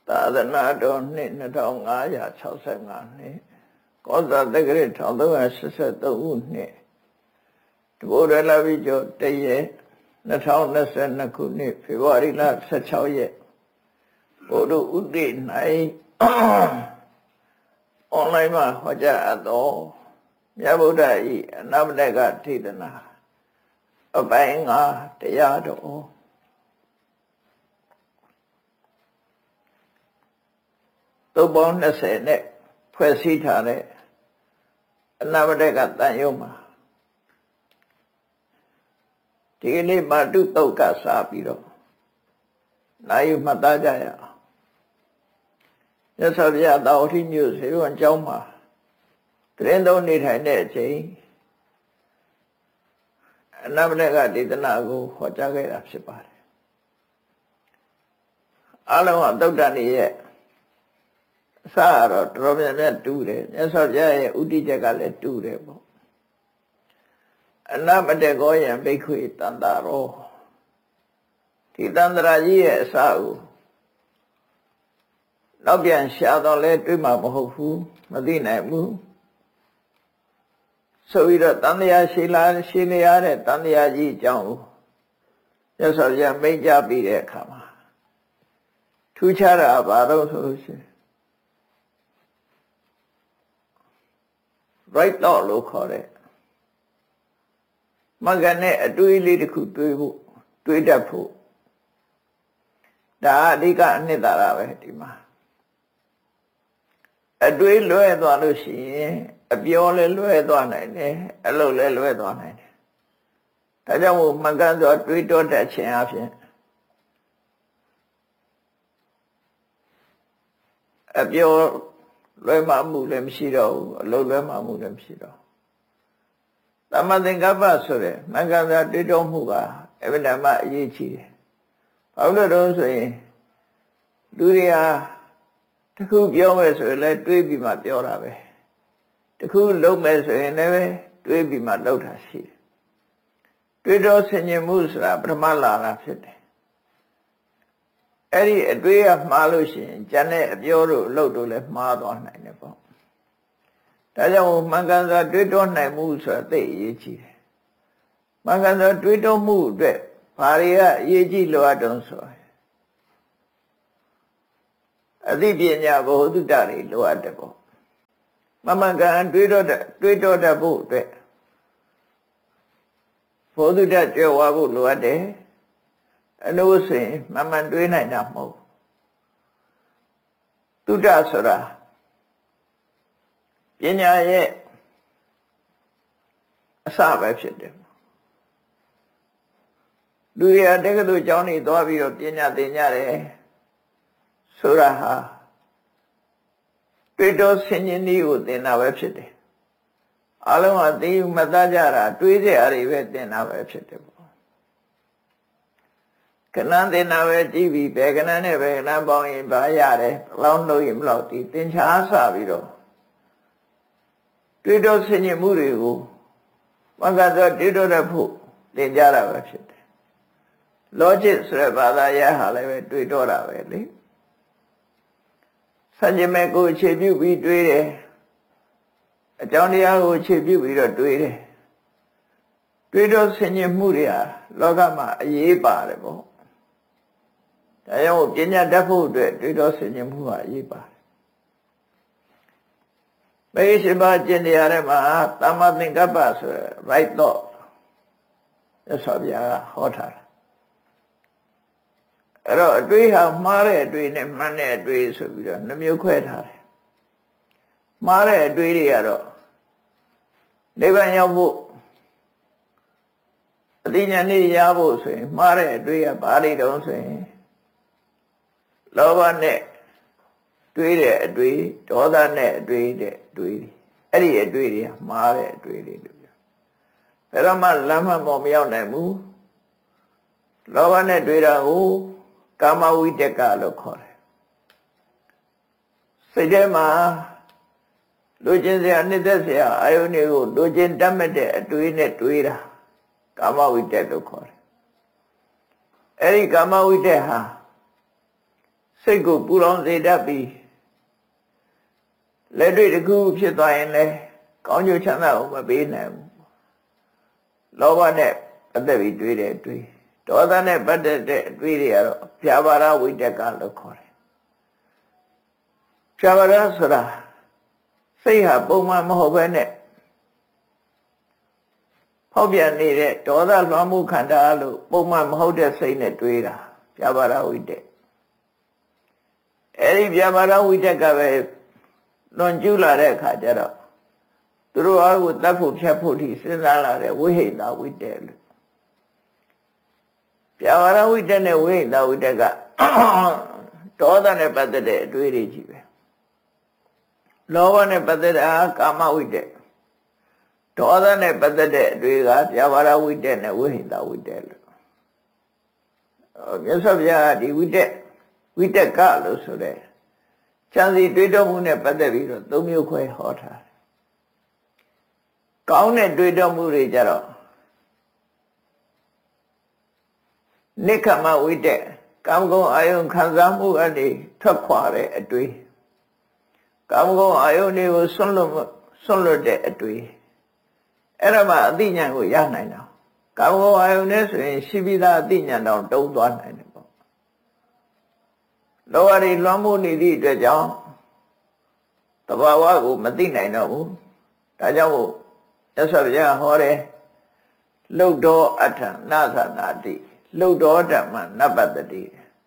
သာသနာတော်နှစ်2565နှစ်ကောဇာတက္ကရာ1383ခုနှစ်တဘိုးရလာပြီးကျော်တရက်2022ခုနှစ်ဖေဖော်ဝါရီလ16ရက်ဘုဒ္ဓဥဒိ၌အွန်လိုင်းမှာဟောကြားအပ်သောမြတ်ဗုဒ္ဓ၏အနမတကထေသနာအပိုင်းငါတရားတော်သုတ်ပေါင်း20နဲ့ဖွဲ့စည်းထားတဲ့အနမတကတန်ရုံမှာဒီကနေ့မာတုတုတ်ကစားပြီးတော့နိုင်ယူမှတ်သားကြရအောင်မြတ်စွာဘုရားတာဝတိမြို့စေဝံကျောင်းမှာတရင်သုံးနေထိုင်တဲ့အချိန်အနမတကဒေသနာကိုဟောကြားခဲ့တာဖြစ်ပါတယ်အလုံးကသုတ်တန်ရဲ့အစတော့တော်များများတူတယ်မြတ်စွာဘုရားရဲ့ဥတည်ချက်ကလည်းတူတယ်ပေါ့အနမတကောယံဘိက္ခွေတန္တာရောဒီတန္တရာကြီးရဲ့အစကိုနောက်ပြန်ရှာတော့လဲတွေးမှာမဟုတ်ဘူးမသိနိုင်ဘူးဆိုပြီးတော့တန်တရားရှိနေရတဲ့တန်တရားကြီးအကြောင်းကိုမြတ်စွာဘုရားမိန့်ကြားပြီးတဲ့အခါမှာထူးခြားတာဘာလို့ဆိုလို့ရှိရင်right thought လို့ခေါ်တဲ့မဂ္ဂနဲ့အတွေးလေးတစ်ခုတွေးဖို့တွေးတတ်ဖို့ဒါအဓိကအနှစ်သာရပဲဒီမှာအတွေးလွဲသွားလို့ရှိရင်အပြောလည်းလွဲသွားနိုင်တယ်အလုပ်လည်းလွဲသွားနိုင်တယ်ဒါကြောင့်မို့မဂ္ဂဆိုတွေးတောတတ်ခြင်းအပြင်အပြောလွဲမှားမှုလည်းမရှိတော့ဘူးအလုပ်လွဲမှားမှုလည်းမရှိတော့သမ္မာသင်္ကပ္ပဆိုတဲ့မဂ္ဂသာတွေးတောမှုကအဗ္ဗဓမ္မအရေးကြီးတယ်ဘာလို့လဲဆိုရင်လူတွေဟာတခုပြောမယ်ဆိုရင်လည်းတွေးပြီးမှပြောတာပဲတခုလုပ်မယ်ဆိုရင်လည်းတွေးပြီးမှလုပ်တာရှိတယ်တွေးတောဆင်ញင်မှုဆိုတာပထမလာတာဖြစ်တယ်အဲ့ဒီအတွေးကမှားလို့ရှိရင်ကျန်တဲ့အပြောတို့အလုပ်တို့လည်းမှားသွားနိုင်တယ်ပေါ့ဒါကြောင့်မဂ္ဂသာတွေးတောနိုင်မှုဆိုတာသိအရေးကြီးတယ်မဂ္ဂသာတွေးတောမှုအတွက်ဘာတွေကအရေးကြီးလိုအပ်တုံးဆိုအသိပညာဘ ਹੁ တုတ္တတွေလိုအပ်တယ်ပေါ့မမှန်ကန်တွေးတောတတ်ဖို့အတွက်ဘ ਹੁ တုတ္တကြွယ်ဝဖို့လိုအပ်တယ်အလို့ဆိုရင်မမှန်တွေးနိုင်တာမဟုတ်တုတ္တဆိုတာပညာရဲ့အစပဲဖြစ်တယ်လူရတက္ကသိုလ်ကျောင်းနေသွားပြီးတော့ပညာသင်ကြတယ်ဆိုတာဟာတွေးတောဆင်ញင်နည်းကိုသင်တာပဲဖြစ်တယ်အလုံးကသိမှတ်သားကြတာတွေးကြရတွေပဲသင်တာပဲဖြစ်တယ်ပေါ့ကဏ္ဍသင်တာပဲကြည့်ပြီးဘယ်ကဏ္ဍနဲ့ဘယ်ကဏ္ဍပေါင်းရင်ဘာရတယ်ဘလောက်လို့ရင်ဘလောက်ဒီသင်ချားဆပြီးတော့တွေးတောဆင်ញင်မှုတွေကိုမဂ္ဂသောတွေးတောတတ်ဖို့သင်ကြတာပဲဖြစ်တယ် logic ဆိုတဲ့ဘာသာရပ်ဟာလည်းပဲတွေးတောတာပဲလေစัจ jime ကိုအခြေပြုပြီးတွေးတယ်အကြောင်းတရားကိုအခြေပြုပြီးတော့တွေးတယ်တွေးတောဆင်ញင်မှုတွေဟာလောကမှာအရေးပါတယ်ပေါ့ဒါကြောင့်ပညာတတ်ဖို့အတွက်တွေးတောဆင်ញင်မှုဟာအရေးပါတယ်မေရှိပါကျင့်တရားထဲမှာသမ္မာသင်္ကပ္ပဆိုရယ် right thought ရသော်ဗျာဟောထားတာအဲ့တော့အတွေးဟာမှားတဲ့အတွေးနဲ့မှန်တဲ့အတွေးဆိုပြီးတော့နှမျိုးခွဲထားတယ်မှားတဲ့အတွေးတွေကတော့နိဗ္ဗာန်ရောက်ဖို့အတိညာဏ်နဲ့ရဖို့ဆိုရင်မှားတဲ့အတွေးကဘာတွေတုံးဆိုရင်လောဘနဲ့တွေးတဲ့အတွေးဒေါသနဲ့အတွေးတဲ့တွေးအဲ့ဒီအတွေးတွေကမှားတဲ့အတွေးတွေလို့ပြောဘယ်တော့မှလမ်းမှပေါ်မရောက်နိုင်ဘူးလောဘနဲ့တွေးတာကိုကာမဝိတကလို့ခေါ်တယ်စိတ်ထဲမှာလူချင်းစရာနှစ်သက်စရာအာယုန်တွေကိုလူချင်းတတ်မဲ့တဲ့အတွေးနဲ့တွေးတာကာမဝိတက်လို့ခေါ်တယ်အဲ့ဒီကာမဝိတက်ဟာစိတ်ကိုပူလောင်စေတတ်ပြီးလက်တွေ့တစ်ခုဖြစ်သွားရင်လည်းကောင်းကျိုးချမ်းသာကိုမပေးနိုင်ဘူးလောဘနဲ့ပတ်သက်ပြီးတွေးတဲ့အတွေးဒေါသနဲ့ပတ်သက်တဲ့အတွေးတွေကတော့ဖြာပါရဝိတက်ကလို့ခေါ်တယ်ဖြာပါရဆိုတာစိတ်ဟာပုံမှန်မဟုတ်ဘဲနဲ့ဖောက်ပြန်နေတဲ့ဒေါသလွှမ်းမှုခန္ဓာလို့ပုံမှန်မဟုတ်တဲ့စိတ်နဲ့တွေးတာဖြာပါရဝိတက်အဲဒီဖြာပါရဝိတက်ကပဲလွန်ကျူးလာတဲ့အခါကျတော့သူတို့အားကိုတတ်ဖို့ဖြတ်ဖို့ထိစဉ်းစားလာတဲ့ဝိဟိတဝိတက်လို့ဖြာပါရဝိတက်နဲ့ဝိဟိတဝိတက်ကဒေါသနဲ့ပတ်သက်တဲ့အတွေးတွေကြီးပဲလောဘနဲ့ပတ်သက်တာကာမဝိတက်ဒေါသနဲ့ပတ်သက်တဲ့အတွေးကဖြာပါရဝိတက်နဲ့ဝိဟိတဝိတက်လို့မြတ်စွာဘုရားဒီဝိတက်ကလို့ဆိုတဲ့ဉာဏ်စီတွေးတောမှုနဲ့ပတ်သက်ပြီးတော့သုံးမျိုးခွဲဟောထားတယ်ကောင်းတဲ့တွေးတောမှုတွေကြတော့နိက္ခမဝိတက်ကာမဂုဏ်အာယုံခံစားမှုအနေထွက်ခွာတဲ့အတွေးကာမဂုဏ်အာယုန်တွေကိုဆွန့်လွတ်တဲ့အတွေ့အဲ့ဒါမှအသိဉာဏ်ကိုရနိုင်တာကာမဂုဏ်အာယုန်နဲ့ဆိုရင်ရှိပြီးသားအသိဉာဏ်တော့တုံးသွားနိုင်တယ်ပေါ့လောကတွေလွှမ်းမိုးနေသည့်အတွက်ကြောင့်တဘာဝကိုမသိနိုင်တော့ဘူးဒါကြောင့်မို့မြတ်စွာဘုရားဟောတယ်လုတ်တော်အထံနာသနာတိလုတ်တော်ဓမ္မနပ္ပတတိ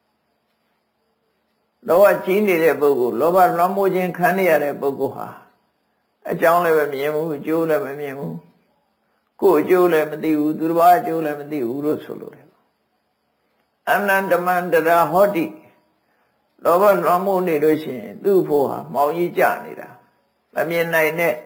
လောဘကြီးနေတဲ့ပုဂ္ဂိုလ်လောဘလွှမ်းမိုးခြင်းခံရတဲ့ပုဂ္ဂိုလ်ဟာအကြောင်းလည်းမမြင်ဘူးအကျိုးလည်းမမြင်ဘူးကိုယ်အကျိုးလည်းမသိဘူးသူတစ်ပါးအကျိုးလည်းမသိဘူးလို့ဆိုလိုတယ်အနန္တမန္တရာဟောတိလောဘလွှမ်းမိုးနေလို့ရှိရင်သူ့ဖို့ဟာမောင်ကြီးကြနေတာမမြင်နိုင်တဲ့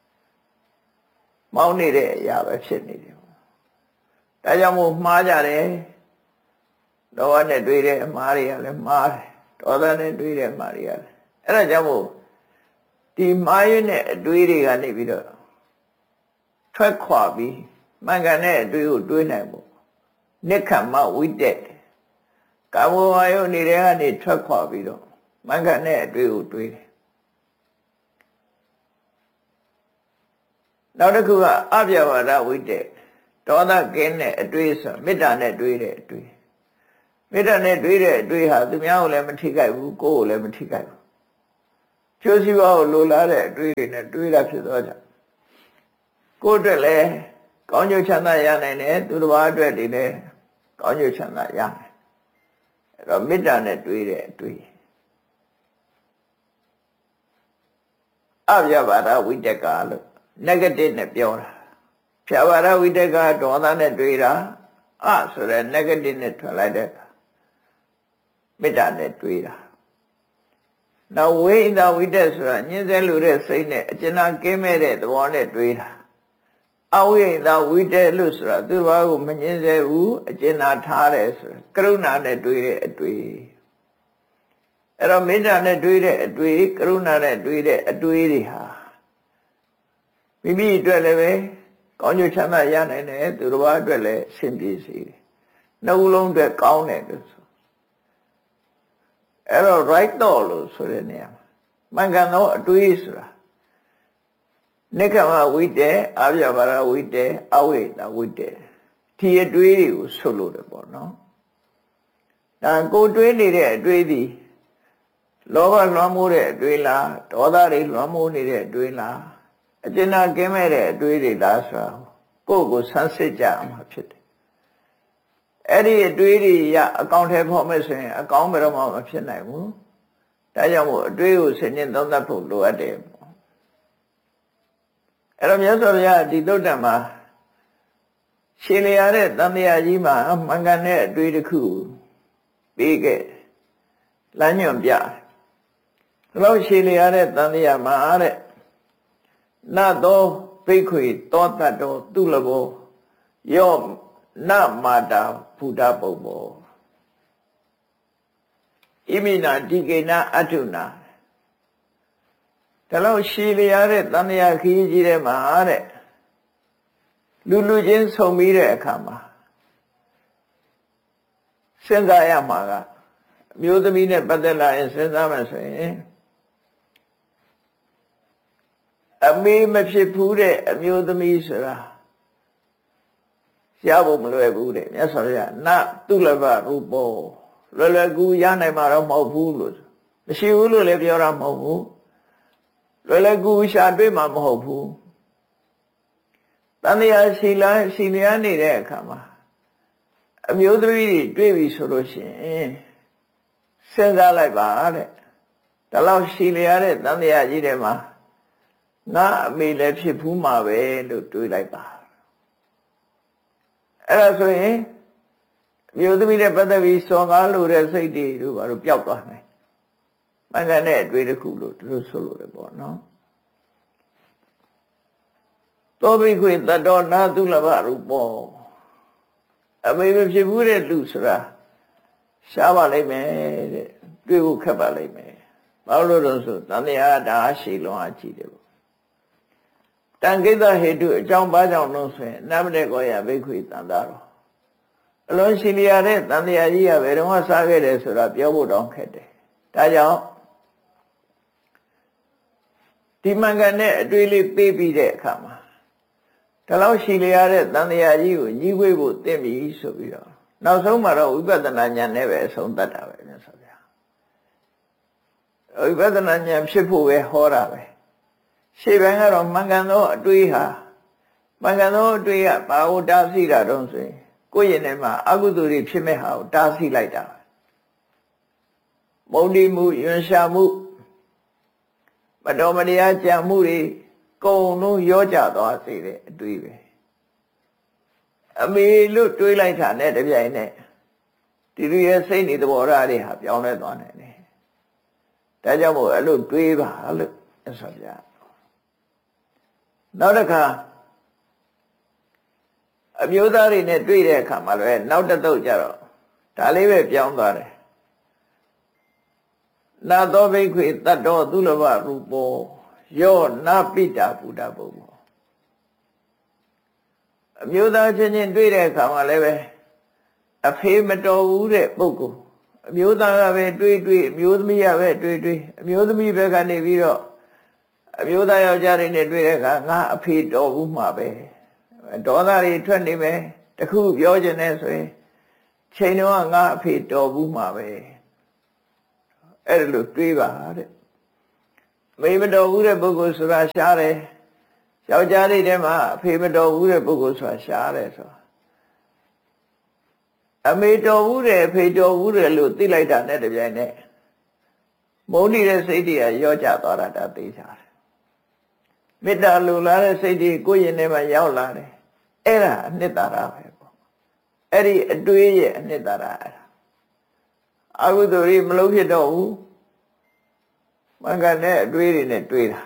မောင်းနေတဲ့အရာပဲဖြစ်နေတယ်ဒါကြောင့်မို့မှားကြတယ်လောဘနဲ့တွေ့တဲ့အမှားတွေကလည်းမှားတယ်ဒေါသနဲ့တွေးတဲ့မှာတွေရတယ်အဲ့ဒါကြောင့်မို့ဒီမှားရင်းတဲ့အတွေးတွေကနေပြီးတော့ထွက်ခွာပြီးမှန်ကန်တဲ့အတွေးကိုတွေးနိုင်ဖို့နိက္ခမဝိတက်ကာမဝါယုနေတဲ့ကနေထွက်ခွာပြီးတော့မှန်ကန်တဲ့အတွေးကိုတွေးတယ်နောက်တစ်ခုကအပြဝါဒဝိတက်ဒေါသကင်းတဲ့အတွေးဆိုမေတ္တာနဲ့တွေးတဲ့အတွေးမေတ္တာနဲ့တွေးတဲ့အတွေးဟာသူများကိုလည်းမထိခိုက်ဘူးကိုယ်ကိုလည်းမထိခိုက်ဘူးကျိုးစီးပွားကိုလိုလားတဲ့အတွေးတွေနဲ့တွေးတာဖြစ်သွားကြကိုယ်အတွက်လည်းကောင်းကျိုးချမ်းသာရနိုင်တယ်သူတစ်ပါးအတွက်ဒီလည်းကောင်းကျိုးချမ်းသာရနိုင်အဲ့တော့မေတ္တာနဲ့တွေးတဲ့အတွေးအဗျာပါဒဝိတက်ကလို့ negative နဲ့ပြောတာဖြာပါဒဝိတက်ကဒေါသနဲ့တွေးတာဆိုတဲ့ negative နဲ့ထွက်လိုက်တဲ့မေတ္တာနဲ့တွေးတာနောက်ဝိဟိတဝိတက်ဆိုတာညှင်းဆဲလို့တဲ့စိတ်နဲ့အကျဉ်းကင်းမဲ့တဲ့သဘောနဲ့တွေးတာအဝိဟိတဝိတက်လို့ဆိုတာသူ့ဘာကိုမညှင်းဆဲဘူးအကျဉ်းထားတယ်ဆိုတာကရုဏာနဲ့တွေးတဲ့အတွေးအဲ့တော့မေတ္တာနဲ့တွေးတဲ့အတွေးကရုဏာနဲ့တွေးတဲ့အတွေးတွေဟာမိမိအတွက်လည်းပဲကောင်းကျိုးချမ်းသာရနိုင်တယ်သူတစ်ပါးအတွက်လည်းအဆင်ပြေစေတယ်နှလုံးအတွက်ကောင်းတယ်လို့ဆိုအဲ့တော့ right thought လို့ဆိုတဲ့နေရာမှာမှန်ကန်သောအတွေးဆိုတာနိက္ခမဝိတက်အဗျာပါဒဝိတက်အဝိဟိတဝိတက်ဒီအတွေးတွေကိုဆိုလို့တယ်ပေါ့နော်ဒါကိုတွေးနေတဲ့အတွေးသည်လောဘလွှမ်းမိုးတဲ့အတွေးလားဒေါသတွေလွှမ်းမိုးနေတဲ့အတွေးလားအကျဉ်းကင်းမဲ့တဲ့အတွေးတွေလားဆိုတာကိုယ့်ကိုဆန်းစစ်ကြမှာဖြစ်တယ်အဲ့ဒီအတွေးတွေရအကောင့်ထဲဖော်မယ်ဆိုရင်အကောင့်ဘယ်တော့မှမဖြစ်နိုင်ဘူးဒါကြောင့်မို့အတွေးကိုဆင်ញင်သုံးသပ်ဖို့လိုအပ်တယ်အဲ့တော့မြတ်စွာဘုရားဒီသုတ္တံမှာရှင်းလျာတဲ့တန်မြာကြီးမှာမှန်ကန်တဲ့အတွေးတစ်ခုပေးခဲ့လမ်းညွှန်ပြဒီလိုရှင်းလျာတဲ့တန်မြာမှာတဲ့နတ်သောဘိက္ခွေသောတတ်တော်သူလဘောယောနမာတာဘုဒ္ဓပုပ္ပောဣမိနာတိကေနအထုနာဒါလို့ရှည်လျာတဲ့တန်မြာခီးကြီးထဲမှာတဲ့လူချင်းဆုံပြီးတဲ့အခါမှာစဉ်းစားရမှာကမျိုးသမီးနဲ့ပတ်သက်လာရင်စဉ်းစားမှဆိုရင်အမေမဖြစ်ဘူးတဲ့အမျိုးသမီးဆိုတာရဖို့မလွယ်ဘူးတဲ့မြတ်စွာဘုရားနတုလဘရူပောလွယ်လွယ်ကူရနိုင်မှာတော့မဟုတ်ဘူးလို့မရှိဘူးလို့လည်းပြောတာမဟုတ်ဘူးလွယ်လွယ်ကူရှာတွေ့မှာမဟုတ်ဘူးတန်တရားရှိလျာနေတဲ့အခါမှာအမျိုးသမီးတွေတွေ့ပြီဆိုလို့ရှိရင်စဉ်းစားလိုက်ပါတဲ့ဒါလောက်ရှိလျာတဲ့တန်တရားကြီးတွေမှာငါအမေလည်းဖြစ်ဘူးမှာပဲလို့တွေးလိုက်ပါအဲ့ဒါဆိုရင်မျိုးသမီးနဲ့ပတ်သက်ပြီးစော်ကားလို့တဲ့စိတ်တွေတို့ဘာလို့ပျောက်သွားနိုင်မင်္ဂန်တဲ့အတွေ့တစ်ခုလို့သူတို့ဆိုလို့တယ်ပေါ့နော်သောဘိခွေတတော်နာသုလဘရူပောအမေမဖြစ်ဘူးတဲ့လူဆိုတာရှားပါလိမ့်မယ်တဲ့တွေ့ဖို့ခက်ပါလိမ့်မယ်ဘာလို့လဲဆိုတန်တရားဒါရှိလွန်အားကြီးတယ်ပေါ့တန်ကိတ္တဟေတုအကြောင်းဘာကြောင့်လို့ဆိုရင်နမတေကောယဘိခွေတန်တာတော့အလုံးရှိလျာတဲ့တန်တရားကြီးကဘယ်တော့မှစားခဲ့တယ်ဆိုတာပြောဖို့တောင်ခက်တယ်ဒါကြောင့်ဒီမင်္ဂန်နဲ့အတွေ့လေးပေးပြီးတဲ့အခါမှာဒါလောက်ရှိလျာတဲ့တန်တရားကြီးကိုညီးဝေးဖို့သင့်ပြီဆိုပြီးတော့နောက်ဆုံးမှာတော့ဝိပဿနာဉာဏ်နဲ့ပဲအဆုံးသတ်တာပဲမြတ်စွာဘုရားဝိပဿနာဉာဏ်ဖြစ်ဖို့ပဲဟောတာပဲရှေ့ပိုင်းကတော့မင်္ဂန်သောအတွေ့ဟာမင်္ဂန်သောအတွေ့ကဘာကိုတားဆီးတာတော့ဆိုရင်ကိုယ့်ရင်ထဲမှာအကုသိုလ်တွေဖြစ်မဲ့ဟာကိုတားဆီးလိုက်တာမုန်းတိမှုယွန်ရှာမှုမတော်မတရားကြံမှုတွေကုန်လုံးရောကြသွားစေတဲ့အတွေ့ပဲအမေလို့တွေးလိုက်တာနဲ့တပြိုင်နက်ဒီလိုရဲ့စိတ်နေသဘောထားတွေဟာပြောင်းလဲသွားနိုင်တယ်ဒါကြောင့်မို့အဲ့လိုတွေးပါလို့ဆိုပြနောက်တစ်ခါအမျိုးသားတွေနဲ့တွေ့တဲ့အခါမှာလည်းနောက်တစ်သုတ်ကြတော့ဒါလေးပဲပြောင်းသွားတယ်နာသောဘိခွေတတ္တောသုလဘရူပောယောနာပိတာဘုဒ္ဓဘုံအမျိုးသားချင်းချင်းတွေ့တဲ့အခါမှာလည်းပဲအဖေမတော်ဘူးတဲ့ပုဂ္ဂိုလ်အမျိုးသားကပဲတွေ့အမျိုးသမီးကပဲတွေ့အမျိုးသမီးဘက်ကနေပြီးတော့အမျိုးသားယောက်ျားတွေနဲ့တွေ့တဲ့အခါငါအဖေတော်ဘူးမှာပဲဒေါသတွေထွက်နေမယ်တခုပြောခြင်းနဲ့ဆိုရင်ချိန်တော့ငါအဖေတော်ဘူးမှာပဲအဲ့ဒါလို့တွေးပါတဲ့မေမတော်ဘူးတဲ့ပုဂ္ဂိုလ်ဆိုတာရှားတယ်ယောက်ျားတွေထဲမှာအဖေမတော်ဘူးတဲ့ပုဂ္ဂိုလ်ဆိုတာရှားတယ်ဆိုတာအမေတော်ဘူးတယ်အဖေတော်ဘူးတယ်လို့သိလိုက်တာနဲ့တပြိုင်နက်မုန်းနေတဲ့စိတ်တွေကရောကျသွားတာဒါသိကြတယ်မေတ္တာလိုလားတဲ့စိတ်တွေကိုယ့်ရင်ထဲမှာရောက်လာတယ်အဲ့ဒါအနှစ်သာရပဲပေါ့အဲ့ဒီအတွေးရဲ့အနှစ်သာရအဲ့ဒါအကုသိုလ်တွေမလုပ်ဖြစ်တော့ဘူးမင်္ဂန်နဲ့အတွေးတွေနဲ့တွေးတာ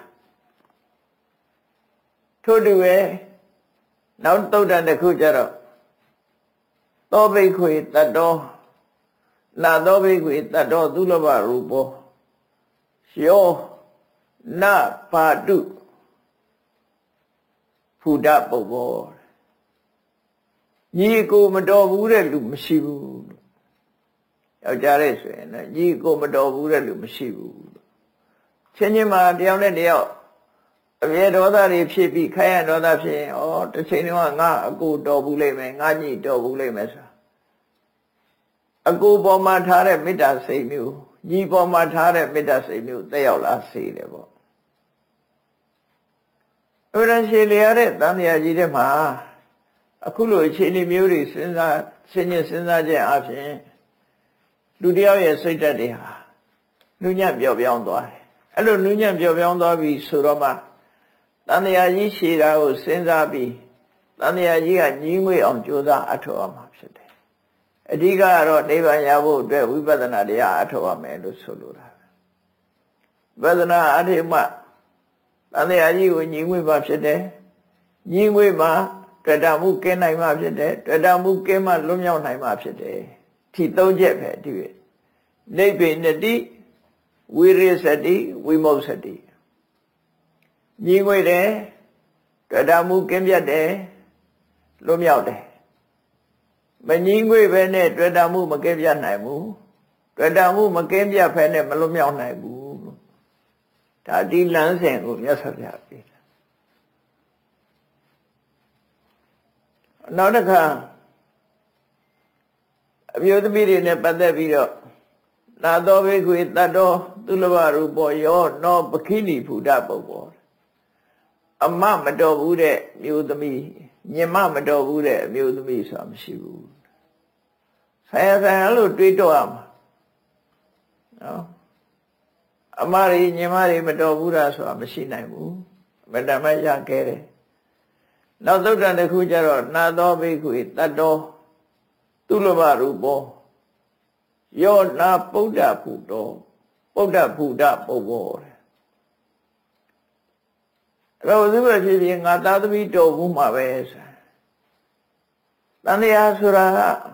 ထို့တူပဲနောက်သုတ်တန်တစ်ခုကြတော့သောဘိခွေတတ္တောနာသောဘိခွေတတ္တောသုလဘရူပောယောနပါတုဖူဒပုပ္ပောညီကိုမတော်ဘူးတဲ့လူမရှိဘူးယောက်ျားလေးဆိုရင်လည်းညီကိုမတော်ဘူးတဲ့လူမရှိဘူးချင်းချင်းမှာတယောက်နဲ့တယောက်အမြဲဒေါသတွေဖြစ်ပြီးခိုင်းရဒေါသဖြစ်ရင်တစ်ချိန်တော့ငါအကိုတော်ဘူးလိမ့်မယ်ငါညီတော်ဘူးလိမ့်မယ်ဆိုအကိုပေါ်မှာထားတဲ့မေတ္တာစိတ်မျိုးညီပေါ်မှာထားတဲ့မေတ္တာစိတ်မျိုးတက်ရောက်လာစေတယ်ပေါ့အမှန်ရှိလျာတဲ့တန်တရားကြီးတဲ့မှာအခုလိုအခြေအနေမျိုးတွေစဉ်းစားခြင်းအပြင်လူတယောက်ရဲ့စိတ်ဓာတ်တွေဟာနုညံ့ပျော့ပြောင်းသွားတယ်အဲ့လိုနုညံ့ပျော့ပြောင်းသွားပြီဆိုတော့မှတန်တရားကြီးရှည်တာကိုစဉ်းစားပြီးတန်တရားကြီးကညီးငွေအောင်ကြိုးစားအထောက်အမှာဖြစ်တယ်အဓိကကတော့နိဗ္ဗာန်ရဖို့အတွက်ဝိပဿနာတရားအထောက်အမယ်လို့ဆိုလိုတာဝိပဿနာအထိမှတန်တရားကြီးကိုညီးငွေမှဖြစ်တယ်ညီးငွေမှတွေ့တာမှုကင်းနိုင်မှဖြစ်တယ်တွေ့တာမှုကင်းမှလွတ်မြောက်နိုင်မှဖြစ်တယ်ဒီသုံးချက်ပဲဒီပဲနိဗ္ဗေနတိဝိရိသတိဝိမုတ်သတိညီငွေတယ်တွေ့တာမှုကင်းပြတ်တယ်လွတ်မြောက်တယ်မညီငွေပဲနဲ့တွေ့တာမှုမကင်းပြတ်နိုင်ဘူးတွေ့တာမှုမကင်းပြတ်ဖဲနဲ့မလွတ်မြောက်နိုင်ဘူးဒါဒီလမ်းစဉ်ကိုမြတ်စွာဘုရားပြတယ်နောက်တစ်ခါအမျိုးသမီးတွေနဲ့ပတ်သက်ပြီးတော့နာသောဘိက္ခွေတတ္တောသူလဘရူပောယောနောပခိဏိဖူဒပုဂ္ဂောအမမတော်ဘူးတဲ့မျိုးသမီးညင်မမတော်ဘူးတဲ့အမျိုးသမီးဆိုတာမရှိဘူးဆိုင်ရာလို့တွေးတော့ရမှာနော်အမရီညင်မရီမတော်ဘူးလားဆိုတာမရှိနိုင်ဘူးအမတမရခဲ့တယ်နောက်သုတ္တန်တစ်ခုကျတော့နာသောဘိက္ခွေတတ္တောသူလဘရူပောယောနာပုဒ္ဒဖူတောပုဒ္ဒဖူဒပုဂ္ဂောတဲ့အဲ့တော့သူကဖြစ်ဖြစ်ငါသားသမီးတော်ဘူးမှာပဲဆိုတန်တရားဆိုတာ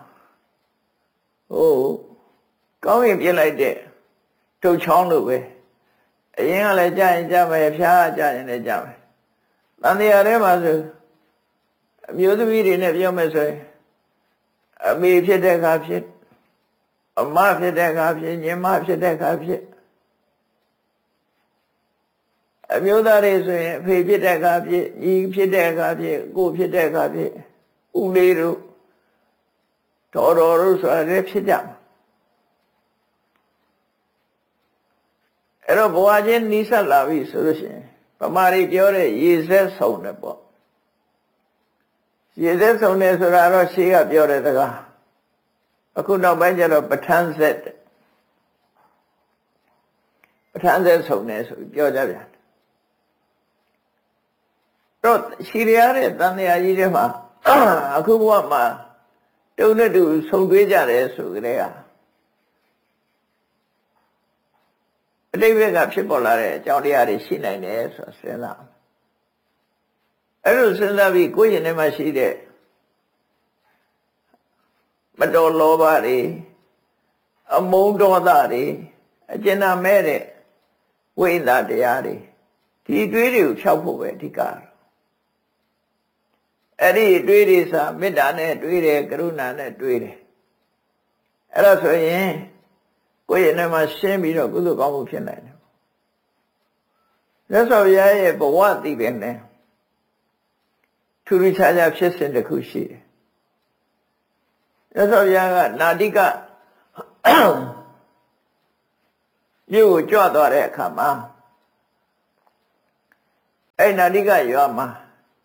ကောင်းရင်ပြစ်လိုက်တဲ့ထုတ်ချောင်းလို့ပဲအရင်ကလည်းကြာရင်ကြာမယ်ဖျားကြာရင်လည်းကြာမယ်တန်တရားထဲမှာဆိုအမျိုးသမီးတွေနဲ့ပြောမယ်ဆိုရင်အမေဖြစ်တဲ့အခါဖြစ်အမဖြစ်တဲ့အခါဖြစ်ညီမဖြစ်တဲ့အခါဖြစ်အမျိုးသားတွေဆိုရင်အဖေဖြစ်တဲ့အခါဖြစ်ညီဖြစ်တဲ့အခါဖြစ်ကိုဖြစ်တဲ့အခါဖြစ်ဦးလေးတို့တော်တို့ဆိုတာလည်းဖြစ်ကြမှာအဲ့တော့ဘဝချင်းနီးစပ်လာပြီဆိုလို့ရှိရင်ဗမာတွေပြောတဲ့ရေစက်ဆုံတယ်ပေါ့ရေစက်ဆုံတယ်ဆိုတာတော့ရှေးကပြောတဲ့စကားအခုနောက်ပိုင်းကျတော့ပဋ္ဌာန်းဆက်ပဋ္ဌာန်းဆက်ဆုံတယ်ဆိုပြောကြပြန်တော့ရှိရတဲ့တန်တရားကြီးတွေမှာအခုဘဝမှာတုံနဲ့တူဆုံတွေ့ကြတယ်ဆိုကြတဲ့ကအတိတ်ဘက်ကဖြစ်ပေါ်လာတဲ့အကြောင်းတရားတွေရှိနိုင်တယ်ဆိုစဉ်းစားအဲ့လိုစဉ်းစားပြီးကိုယ့်ရင်ထဲမှာရှိတဲ့မတော်လောဘတွေအမုန်းဒေါသတွေအကျဉ်းနာမဲ့တဲ့ဝိသတရားတွေဒီတွေးတွေကိုဖြောက်ဖို့ပဲအဓိကအဲ့ဒီတွေးတွေစာမေတ္တာနဲ့တွေးတယ်ကရုဏာနဲ့တွေးတယ်အဲ့ဒါဆိုရင်ကိုယ့်ရဲ့ထဲမှာရှင်းပြီးတော့ကုသိုလ်ကောင်းမှုဖြစ်နိုင်တယ်မြတ်စွာဘုရားရဲ့ဘဝသိပင်နဲ့ထူးထူးခြားခြားဖြစ်စဉ်တစ်ခုရှိတယ်မြတ်စွာဘုရားကနာတိကမြို့ကိုကြွသွားတဲ့အခါမှာအဲ့နာတိကရွာမှာ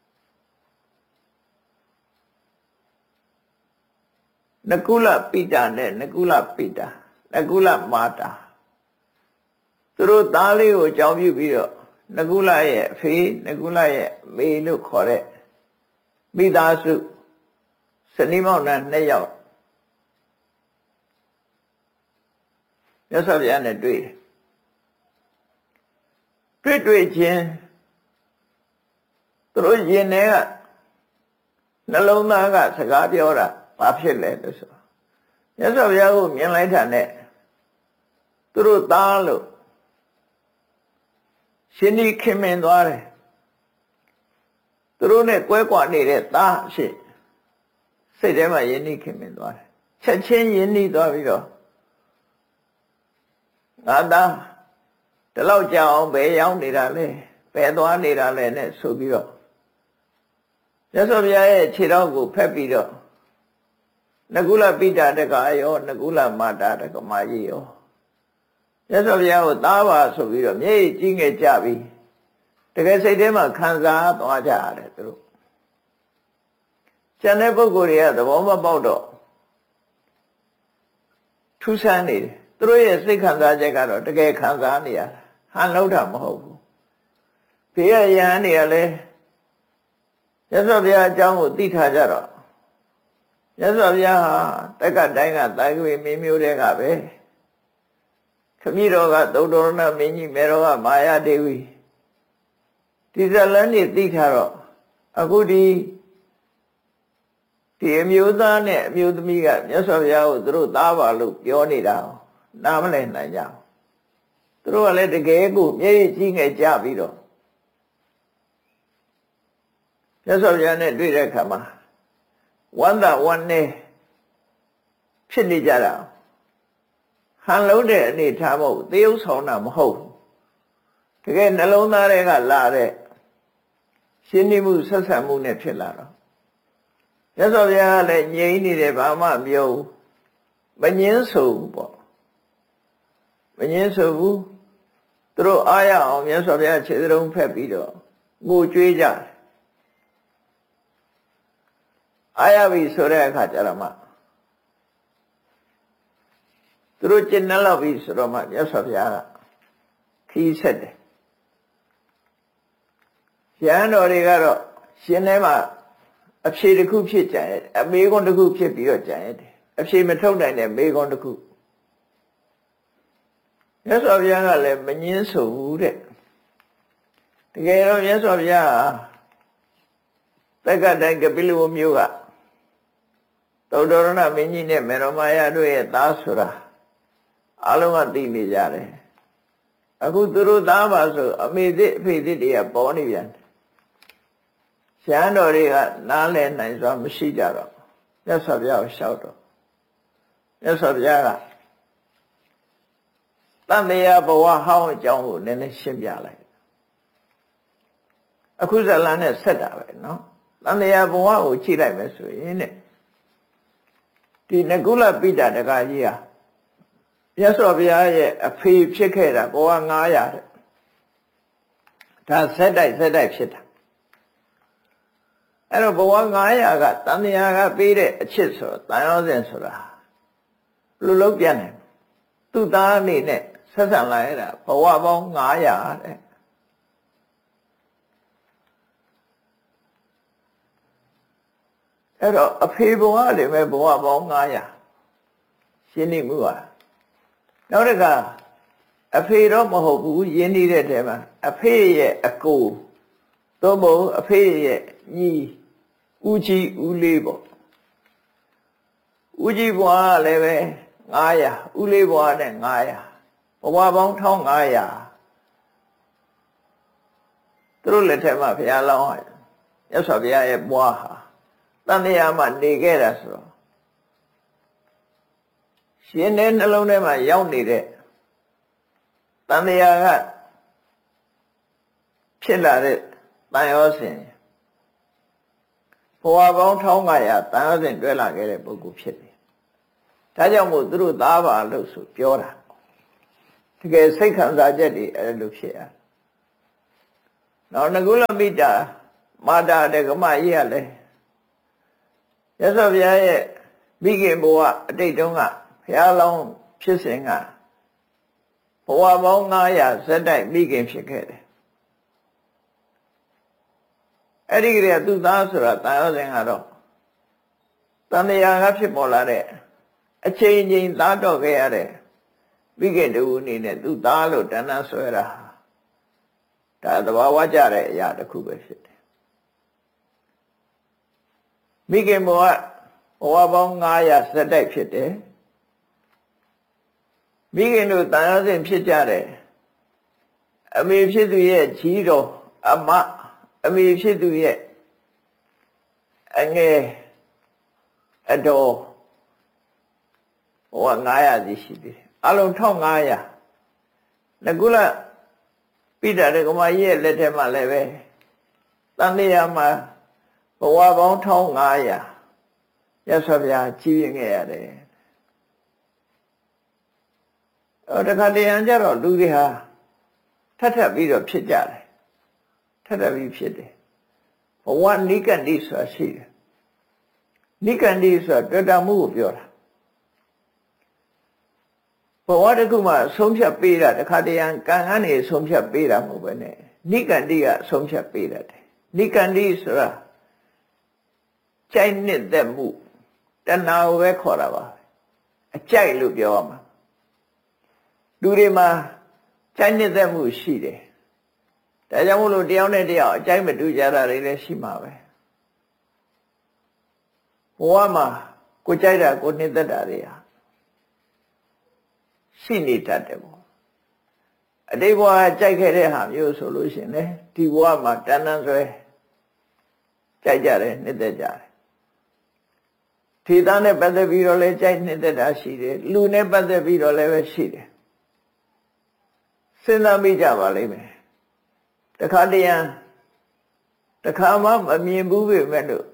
နကုလပိတာနဲ့နကုလပိတာနကုလမာတာသူတို့သားလေးကိုအကြောင်းပြုပြီးတော့နကုလရဲ့အဖေနကုလရဲ့မေလို့ခေါ်တဲ့မိသားစုဇနီးမောင်နှံ2ယောက်မြတ်စွာဘုရားနဲ့တွေ့ချင်းသူတို့ယင်ထဲကနှလုံးသားကစကားပြောတာဘာဖြစ်လဲလို့ဆိုမြတ်စွာဘုရားကိုမြင်လိုက်တာနဲ့သူတို့သားလို့ရှင်ဒီခင်မင်သွားတယ်သူတို့နဲ့ကွဲကွာနေတဲ့သားအဖြစ်စိတ်ထဲမှာယဉ်နှီးခင်မင်သွားတယ်ချက်ချင်းယဉ်နှီးသွားပြီးတော့ငါသားဒီလောက်ကြာအောင်ဘယ်ရောက်နေတာလဲဘယ်သွားနေတာလဲနဲ့ဆိုပြီးတော့မြတ်စွာဘုရားရဲ့ခြေတော်ကိုဖက်ပြီးတော့နကုလပိတာတက္ကရောနကုလမာတာတက္ကမကြီးရောမြတ်စွာဘုရားကိုသားပါဆိုပြီးတော့မျက်ရည်ကြီးငယ်ကြပြီးတကယ်စိတ်ထဲမှာခံစားသွားကြရတယ်သူတို့ကျန်တဲ့ပုဂ္ဂိုလ်တွေကသဘောမပေါက်တော့ထူးဆန်းနေတယ်သူတို့ရဲ့စိတ်ခံစားချက်ကတော့တကယ်ခံစားနေရတာဟန်လောက်တာမဟုတ်ဘူးဘေးရရဟန်းတွေကလည်းမြတ်စွာဘုရားအကြောင်းကိုသိထားကြတော့မြတ်စွာဘုရားဟာတက္ကတိုင်းကတာဂဝေမင်းမျိုးတွေကပဲခမည်းတော်ကသုတ္တရဏမင်းကြီးမေတော်ကမာယာဒေဝီဒီဇလန်းနေသိထားတော့အခုဒီအမျိုးသားနဲ့အမျိုးသမီးကမြတ်စွာဘုရားကိုသူတို့သားပါလို့ပြောနေတာနားမလည်နိုင်ကြဘူးသူတို့ကလည်းတကယ်ကိုမျက်ရည်ကြီးငယ်ကြပြီးတော့မြတ်စွာဘုရားနဲ့တွေ့တဲ့အခါမှာဝန္တာဝန္နေဖြစ်နေကြတာဟဟန်လုံးတဲ့အနေထားမဟုတ်သေယုတ်ဆောင်တာမဟုတ်တကယ်နှလုံးသားတွေကလာတဲ့ရှင်းနေမှုဆက်ဆံမှုနဲ့ဖြစ်လာတော့မြတ်စွာဘုရားကလည်းငြိမ်းနေတယ်ဘာမှမပြောဘူးမငင်းဆိုဘူးပေါ့မငင်းဆိုဘူးသူတို့အားရအောင်မြတ်စွာဘုရားခြေစရုံးဖက်ပြီးတော့ငိုကြွေးကြတယ်အားရပြီဆိုတဲ့အခါကျတော့မှသူတို့ကျင့်နှလောက်ပြီဆိုတော့မှမြတ်စွာဘုရားကခီးဆက်တယ်ရဟန်းတော်တွေကတော့ရှင်ထဲမှာအဖြေတစ်ခုဖြစ်ကြရဲ့အမေကွန်းတစ်ခုဖြစ်ပြီးတော့ကြံရတယ်အဖြေမထုတ်နိုင်တဲ့မေကွန်းတစ်ခုမြတ်စွာဘုရားကလည်းမငင်းဆိုဘူးတဲ့တကယ်တော့မြတ်စွာဘုရားတက္ကတိုင်းကပိလဝမျိုးကသုတ္တရဏမင်းကြီးနဲ့မေရမယတို့ရဲ့သားဆိုတာအလုံးကသိနေကြတယ်အခုသူတို့သားပါဆိုအမေသစ်အဖေသစ်တွေကပေါ်နေပြန်ရဟန်းတော်တွေကနားလည်နိုင်စွာမရှိကြတော့မြတ်စွာဘုရားကိုလျှောက်တော့မြတ်စွာဘုရားကတန်တရားဘဝဟောင်းအကြောင်းကိုနည်းနည်းရှင်းပြလိုက်အခုဇလန်နဲ့ဆက်တာပဲเนาะတန်တရားဘဝကိုကြည့်လိုက်မယ်ဆိုရင်တဲ့ဒီနကုလပိဋကတကကြီးဟာမြတ်စွာဘုရားရဲ့အဖေဖြစ်ခဲ့တာဘဝ900တဲ့ဒါဆက်တိုက်ဖြစ်တာအဲ့တော့ဘဝ900ကတန်တရားကပေးတဲ့အချစ်ဆိုတန်ရောစဉ်ဆိုတာလူလုံးပြတ်နေသူ့သားအနေနဲ့ဆက်ဆံလာရတာဘဝပေါင်း900တဲ့အဲ့တော့အဖေဘဝတွေမဲ့ဘဝပေါင်း900ရှင်းနေမှုပါနောက်တစ်ခါအဖေတော့မဟုတ်ဘူးယဉ်နေတဲ့တဲမှာအဖေရဲ့အကိုသို့မဟုတ်အဖေရဲ့ညီဦးကြီးဦးလေးပေါ့ဦးကြီးဘွားလည်းပဲ900ဦးလေးဘွားနဲ့900ဘဝပေါင်း1500သူတို့လက်ထက်မှာဘုရားလောင်းရမြတ်စွာဘုရားရဲ့ဘွားဟာတန်တရားမှာနေခဲ့တာဆိုတော့ရှင်တဲ့နှလုံးထဲမှာရောက်နေတဲ့တန်တရားကဖြစ်လာတဲ့တန်ရောစဉ်ဘဝပေါင်း1500တန်ရောစဉ်တွဲလာခဲ့တဲ့ပုဂ္ဂိုလ်ဖြစ်တယ်ဒါကြောင့်မို့သူတို့သားပါလို့ဆိုပြောတာတကယ်စိတ်ခံစားချက်တွေအဲ့လိုဖြစ်ရနောက်ငကုလမိတာမာတာတကမကြီးကလည်းရသော်ဘုရားရဲ့မိခင်ဘဝအတိတ်တုန်းကဘုရားလောင်းဖြစ်စဉ်ကဘဝပေါင်း900ဇက်တိုက်မိခင်ဖြစ်ခဲ့တယ်အဲ့ဒီကလေးကသူ့သားဆိုတာတာယောဇဉ်ကတော့တန်တရားကဖြစ်ပေါ်လာတဲ့အချိန်ချင်းသားတော့ခဲ့ရတဲ့မိခင်တူအနေနဲ့သူ့သားလို့တဏ္ဍဆွဲတာဒါသဘာဝကြတဲ့အရာတစ်ခုပဲဖြစ်တယ်မိခင်ဘဝပေါင်း900ဇက်တိုက်ဖြစ်တယ်မိခင်တို့တန်ရောစဉ်ဖြစ်ကြတယ်အမေဖြစ်သူရဲ့ကြီးတော်အမေဖြစ်သူရဲ့အငယ်အတော်ဘဝ900စီရှိတယ်အလုံး1500ငကုလပိဋကမကြီးရဲ့လက်ထက်မှာလည်းပဲတန်တရားမှာဘဝပေါင်း1500ရသော်ဗျာကြီးရင်ခဲ့ရတယ်တခါတရံကြတော့လူတွေဟာထပ်ပြီးတော့ဖြစ်ကြတယ်ထပ်ပြီးဖြစ်တယ်ဘဝနိကန္တိဆိုတာရှိတယ်နိကန္တိဆိုတာတွေ့တာမှုကိုပြောတာဘဝတစ်ခုမှာဆုံးဖြတ်ပေးတာတခါတရံကံကနေဆုံးဖြတ်ပေးတာမဟုတ်ပဲနဲ့နိကန္တိကဆုံးဖြတ်ပေးတတ်တယ်နိကန္တိဆိုတာကြိုက်နှစ်သက်မှုတဏှာကိုပဲခေါ်တာပါအကြိုက်လို့ပြောရမှာလူတွေမှာကြိုက်နှစ်သက်မှုရှိတယ်ဒါကြောင့်မို့လို့တယောက်နဲ့တယောက်အကြိုက်မတူကြတာတွေလည်းရှိမှာပဲဘဝမှာကိုကြိုက်တာကိုနှစ်သက်တာတွေဟာရှိနေတတ်တယ်ပေါ့အတိတ်ဘဝကြိုက်ခဲ့တဲ့ဟာမျိုးဆိုလို့ရှိရင်လေဒီဘဝမှာတဏ္ဍဆွဲကြိုက်ကြတယ်နှစ်သက်ကြတယ်ထေသားနဲ့ပတ်သက်ပြီးတော့လည်းကြိုက်နှစ်သက်တာရှိတယ်လူနဲ့ပတ်သက်ပြီးတော့လည်းပဲရှိတယ်စဉ်းစားမိကြပါလိမ့်မယ်တခါတရံတခါမှမမြင်ဘူးပဲမဲ့လို့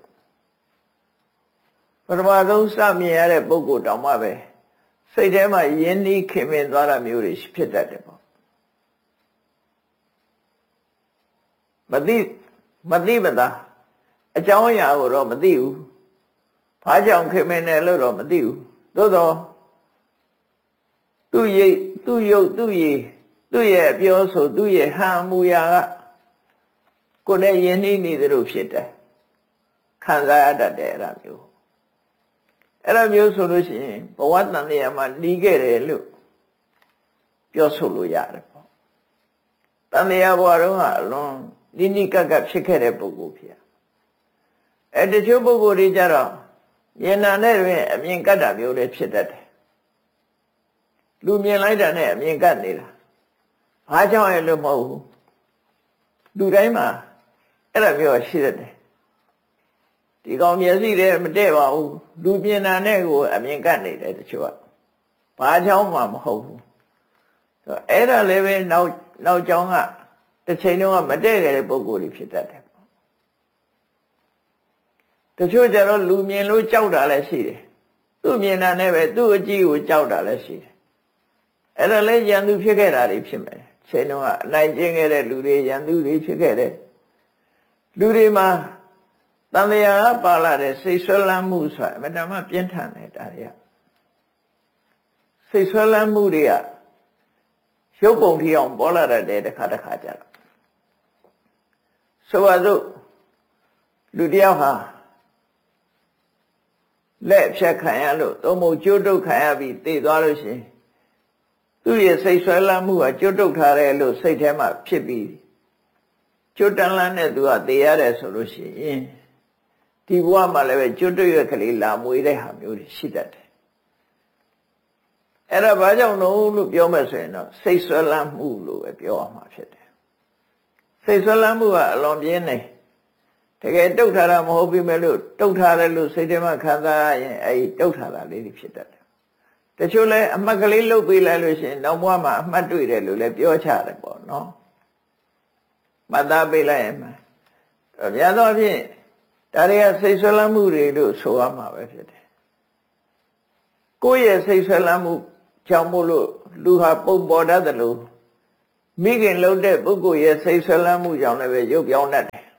ပထမဆုံးစမြင်ရတဲ့ပုဂ္ဂိုလ်တောင်မှပဲစိတ်ထဲမှာယဉ်နှီးခင်မင်သွားတာမျိုးတွေဖြစ်တတ်တယ်ပေါ့မသိမသာအကြောင်းအရာကိုတော့မသိဘူးဘာကြောင့်ခင်မင်တယ်လို့တော့မသိဘူးသို့တော့သူ့ရိပ်သူ့ရုပ်သူ့ရည်သူ့ရဲ့အပြောဆိုသူ့ရဲ့ဟန်မူရာကကိုယ်နဲ့ယဉ်နှီးနေသလိုဖြစ်တယ်ခံစားရတတ်တယ်အဲ့ဒါမျိုးဆိုလို့ရှိရင်ဘဝတန်တရားမှာနှီးခဲ့တယ်လို့ပြောဆိုလို့ရတယ်ပေါ့တန်တရားဘဝတုန်းကအလွန်နိကကဖြစ်ခဲ့တဲ့ပုဂ္ဂိုလ်ဖြစ်တချို့ပုဂ္ဂိုလ်တွေကြတော့ဉာဏ်နဲ့တွင်အမြင်ကတ်တာမျိုးတွေဖြစ်တတ်တယ်လူမြင်လိုက်တာနဲ့အမြင်ကတ်နေတာဘာကြောင့်လဲလို့မဟုတ်ဘူးလူတိုင်းမှာအဲ့ဒါမျိုးရှိတတ်တယ်ဒီကောင်မျက်စိတွေမတည့်ပါဘူးလူမြင်တာနဲ့ကိုအမြင်ကတ်နေတယ်တချို့ကဘာကြောင့်မှမဟုတ်ဘူးအဲ့ဒါလည်းပဲနောက်ကြောင်းကတစ်ချိန်လုံးကမတည့်ခဲ့တဲ့ပုံကိုယ်တွေဖြစ်တတ်တယ်တချို့ကျတော့လူမြင်လို့ကြောက်တာလည်းရှိတယ်သူ့မြင်တာနဲ့ပဲသူ့အကြည့်ကိုကြောက်တာလည်းရှိတယ်အဲ့ဒါလည်းရန်သူဖြစ်ခဲ့တာတွေဖြစ်မယ်ချိန်လုံးကအနိုင်ကျင့်ခဲ့တဲ့လူတွေရန်သူတွေဖြစ်ခဲ့တဲ့လူတွေမှာတန်လျာပါလာတဲ့စိတ်ဆွဲလန်းမှုဆိုတာအမှန်တမ်းပြင်းထန်တယ်ဒါတွေကစိတ်ဆွဲလန်းမှုတွေကရုပ်ပုံထီအောင်ပေါ်လာတဲ့တခါကြတော့ဆိုပါစို့လူတယောက်ဟာလက်ဖြတ်ခံရလို့သုံးဖို့ကြိုးတုပ်ခံရပြီးသေသွားလို့ရှိရင်သူ့ရဲ့စိတ်ဆွဲလန်းမှုကကြိုးတုပ်ထားတယ်လို့စိတ်ထဲမှာဖြစ်ပြီးကြိုးတန်းလန်းနဲ့သူကသေရတယ်ဆိုလို့ရှိရင်ဒီဘဝမှာလည်းပဲကြွတ်တွရွက်ကလေးလာမွေးတဲ့ဟာမျိုးတွေရှိတတ်တယ်အဲ့ဒါဘာကြောင့်လို့ပြောမယ်ဆိုရင်တော့စိတ်ဆွဲလန်းမှုလို့ပဲပြောရမှာဖြစ်တယ်စိတ်ဆွဲလန်းမှုကအလွန်ပြင်းနေတကယ်တုတ်ထားတာမဟုတ်ပြီမဲ့လို့တုတ်ထားတယ်လို့စိတ်ထဲမှာခံစားရရင်အဲ့ဒီတုတ်ထားတာလေးတွေဖြစ်တတ်တယ်တချို့လဲအမှတ်ကလေးလုတ်ပေးလိုက်လို့ရှိရင်နောက်ဘဝမှာအမှတ်တွေ့တယ်လို့လည်းပြောချတယ်ပေါ့နော်မှတ်သားပေးလိုက်ရင်များသောအားဖြင့်ဒါတွေကစိတ်ဆွဲလန်းမှုတွေလို့ဆိုရမှာပဲဖြစ်တယ်ကိုယ့်ရဲ့စိတ်ဆွဲလန်းမှုကြောင့်မို့လို့လူဟာပုံပေါ်တတ်တယ်လို့မိခင်လုံးတဲ့ပုဂ္ဂိုလ်ရဲ့စိတ်ဆွဲလန်းမှုကြောင့်လည်းပဲရုပ်ပြောင်းတတ်တယ်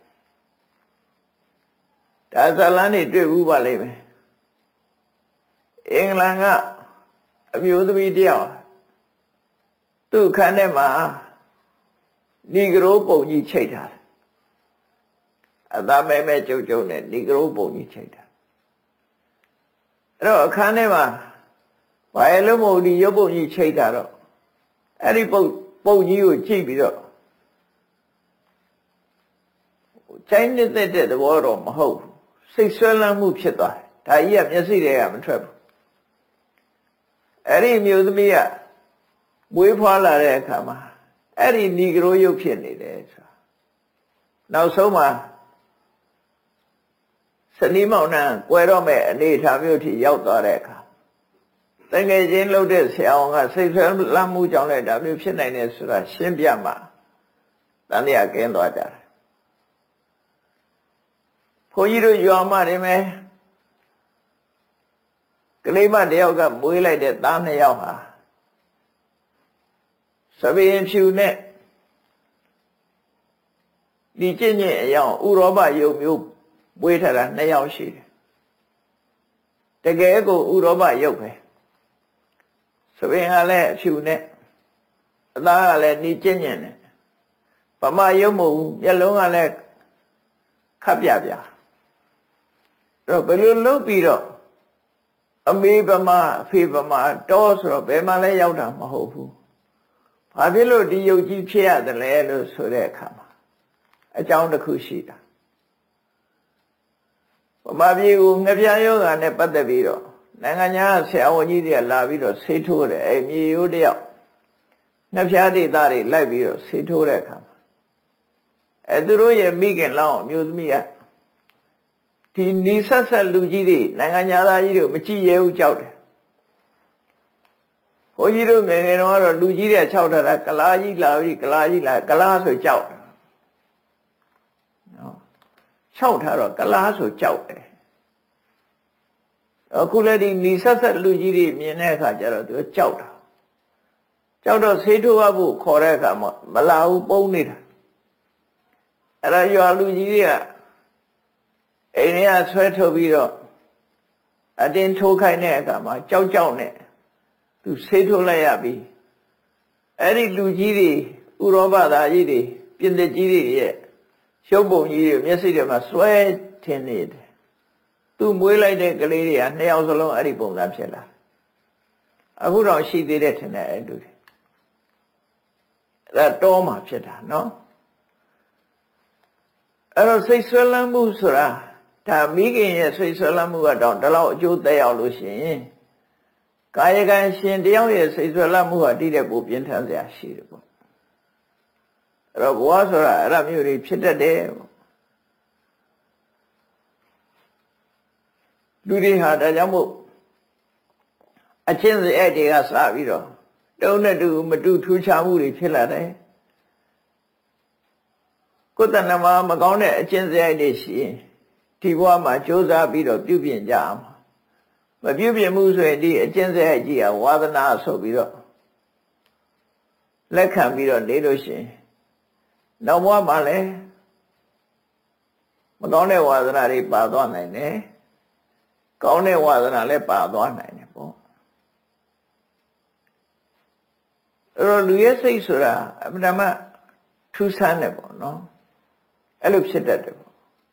ဒါဇလန်းတွေတွေ့ဘူးပါလိမ့်မယ်အင်္ဂလန်ကအမျိုးသမီးတယောက်သူ့ခန်းထဲမှာနီဂရိုးပုံကြီးချိတ်ထားတယ်အသားမဲကျုပ်နဲ့နီဂရိုးပုံကြီးချိတ်တာအဲ့တော့အခန်းထဲမှာဘာလို့မဟုတ်ဒီရုပ်ပုံကြီးချိတ်တာတော့အဲ့ဒီပုံကြီးကိုကြည့်ပြီးတော့ချိုင်းနေတဲ့သဘောတော့မဟုတ်စိတ်ဆွဲလန်းမှုဖြစ်သွားတယ်ဒါကြီးကမျက်စိတွေကမထွက်ဘူးအဲ့ဒီမျိုးသမီးကမွေးဖွားလာတဲ့အခါမှာအဲ့ဒီနီဂရိုးရုပ်ဖြစ်နေတယ်ဆိုတာနောက်ဆုံးမှာစနီးမောင်နှံကွယ်တော့မဲ့အနေထားမျိုးထိရောက်သွားတဲ့အခါတကယ်ချင်းလှုပ်တဲ့ဆရာအောင်ကစိတ်ဆွဲလန်းမှုကြောင့်လည်းဒါမျိုးဖြစ်နိုင်တယ်ဆိုတာရှင်းပြမှာတန်တရားကင်းသွားကြတယ်ဘုန်းကြီးတို့ရွာမှာနေမယ်ကလေးမတယောက်ကမွေးလိုက်တဲ့သားနှစ်ယောက်ဟာသပင်ဖြူနဲ့ဒီကျင့်အယောင်ဥရောပယုံမျိုးမွေးထားတာနှစ်ယောက်ရှိတယ်တကယ်ကိုဥရောပယုတ်ပဲသပင်ကလည်းအဖြူနဲ့အသားကလည်းဒီကျင့်နဲ့ဗမာယုံမဟုတ်ဘူးမျက်လုံးကလည်းခပ်ပြပြတော့ဘယ်လိုလုပ်ပြီးတော့အမေဗမာအဖေဗမာတောဆိုတော့ဘယ်မှလည်းရောက်တာမဟုတ်ဘူးဘာဖြစ်လို့ဒီယုတ်ကြီးဖြစ်ရတယ်လဲလို့ဆိုတဲ့အခါမှာအကြောင်းတစ်ခုရှိတာဗမာပြည်ကိုငပြားယောဂါနဲ့ပတ်သက်ပြီးတော့နိုင်ငံခြားဆရာဝန်ကြီးတွေကလာပြီးတော့ဆေးထိုးတယ်အဲမြေရိုးတယောက်ငပြားဒေသတွေလိုက်ပြီးတော့ဆေးထိုးတဲ့အခါမှာအဲသူတို့ရဲ့မိခင်လောင်းအမျိုးသမီးကဒီနီဆက်ဆက်လူကြီးတွေနိုင်ငံသားကြီးတို့မကြည့်ရဲဘူးကြောက်တယ်ဘုန်းကြီးတို့ငယ်ငယ်တော့လူကြီးတွေ၆ထားတာကလားကြီးလာပြီကလားကြီးလာကလားဆိုကြောက်နော်၆ထားတော့ကလားဆိုကြောက်တယ်အခုလည်းဒီနီဆက်ဆက်လူကြီးတွေမြင်တဲ့အခါကျတော့သူကြောက်တာကြောက်တော့ဆေးထိုးဖို့ခေါ်တဲ့အခါမှာမလာဘူးပုံနေတာအဲ့ဒါရွာလူကြီးတွေကအိမ်ထဲကဆွဲထုတ်ပြီးတော့အတင်းထိုးခိုင်းတဲ့အခါမှာကြောက်ကြောက်နဲ့သူဆေးထိုးလိုက်ရပြီအဲ့ဒီလူကြီးတွေဥရောပသားကြီးတွေပြင်သစ်ကြီးတွေရဲ့ရုပ်ပုံကြီးတွေမျက်စိတွေမှာစွဲထင်နေတယ်သူမွေးလိုက်တဲ့ကလေးတွေကနှစ်ယောက်စလုံးအဲ့ဒီပုံစံဖြစ်လာအခုတော့ရှိသေးတယ်ထင်တယ်အဲ့လူတွေအဲ့တော့မှဖြစ်တာနော်အဲ့တော့စိတ်ဆွဲလန်းမှုဆိုတာဒါမိခင်ရဲ့စိတ်ဆွဲလန်းမှုကတော့ဒီလောက်အကျိုးသက်ရောက်လို့ရှိရင်ကာယကံရှင်တယောက်ရဲ့စိတ်ဆွဲလန်းမှုဟာတိတဲ့ပိုပြင်းထန်စရာရှိတယ်ပေါ့အဲ့တော့ဘဝဆိုတာအဲ့ဒါမျိုးတွေဖြစ်တတ်တယ်ပေါ့လူတွေဟာဒါကြောင့်မို့အချင်းစရိုက်တွေကစပြီးတော့တုံးနဲ့တူမတူထူးခြားမှုတွေဖြစ်လာတယ်ကိုယ်တဏ္ဍာမကောင်းတဲ့အချင်းစရိုက်တွေရှိရင်ဒီဘဝမှာကြိုးစားပြီးတော့ပြုပြင်ကြအောင်မပြုပြင်မှုဆိုရင်ဒီအကျင့်စရိုက်ကြီးကဝါသနာဆိုပြီးတော့လက်ခံပြီးတော့နေလို့ရှိရင်နောက်ဘဝမှာလည်းမကောင်းတဲ့ဝါသနာတွေပါသွားနိုင်တယ်ကောင်းတဲ့ဝါသနာလည်းပါသွားနိုင်တယ်ပေါ့အဲ့တော့လူရဲ့စိတ်ဆိုတာအမှန်မှထူးဆန်းတယ်ပေါ့နော်အဲ့လိုဖြစ်တတ်တယ်ပေါ့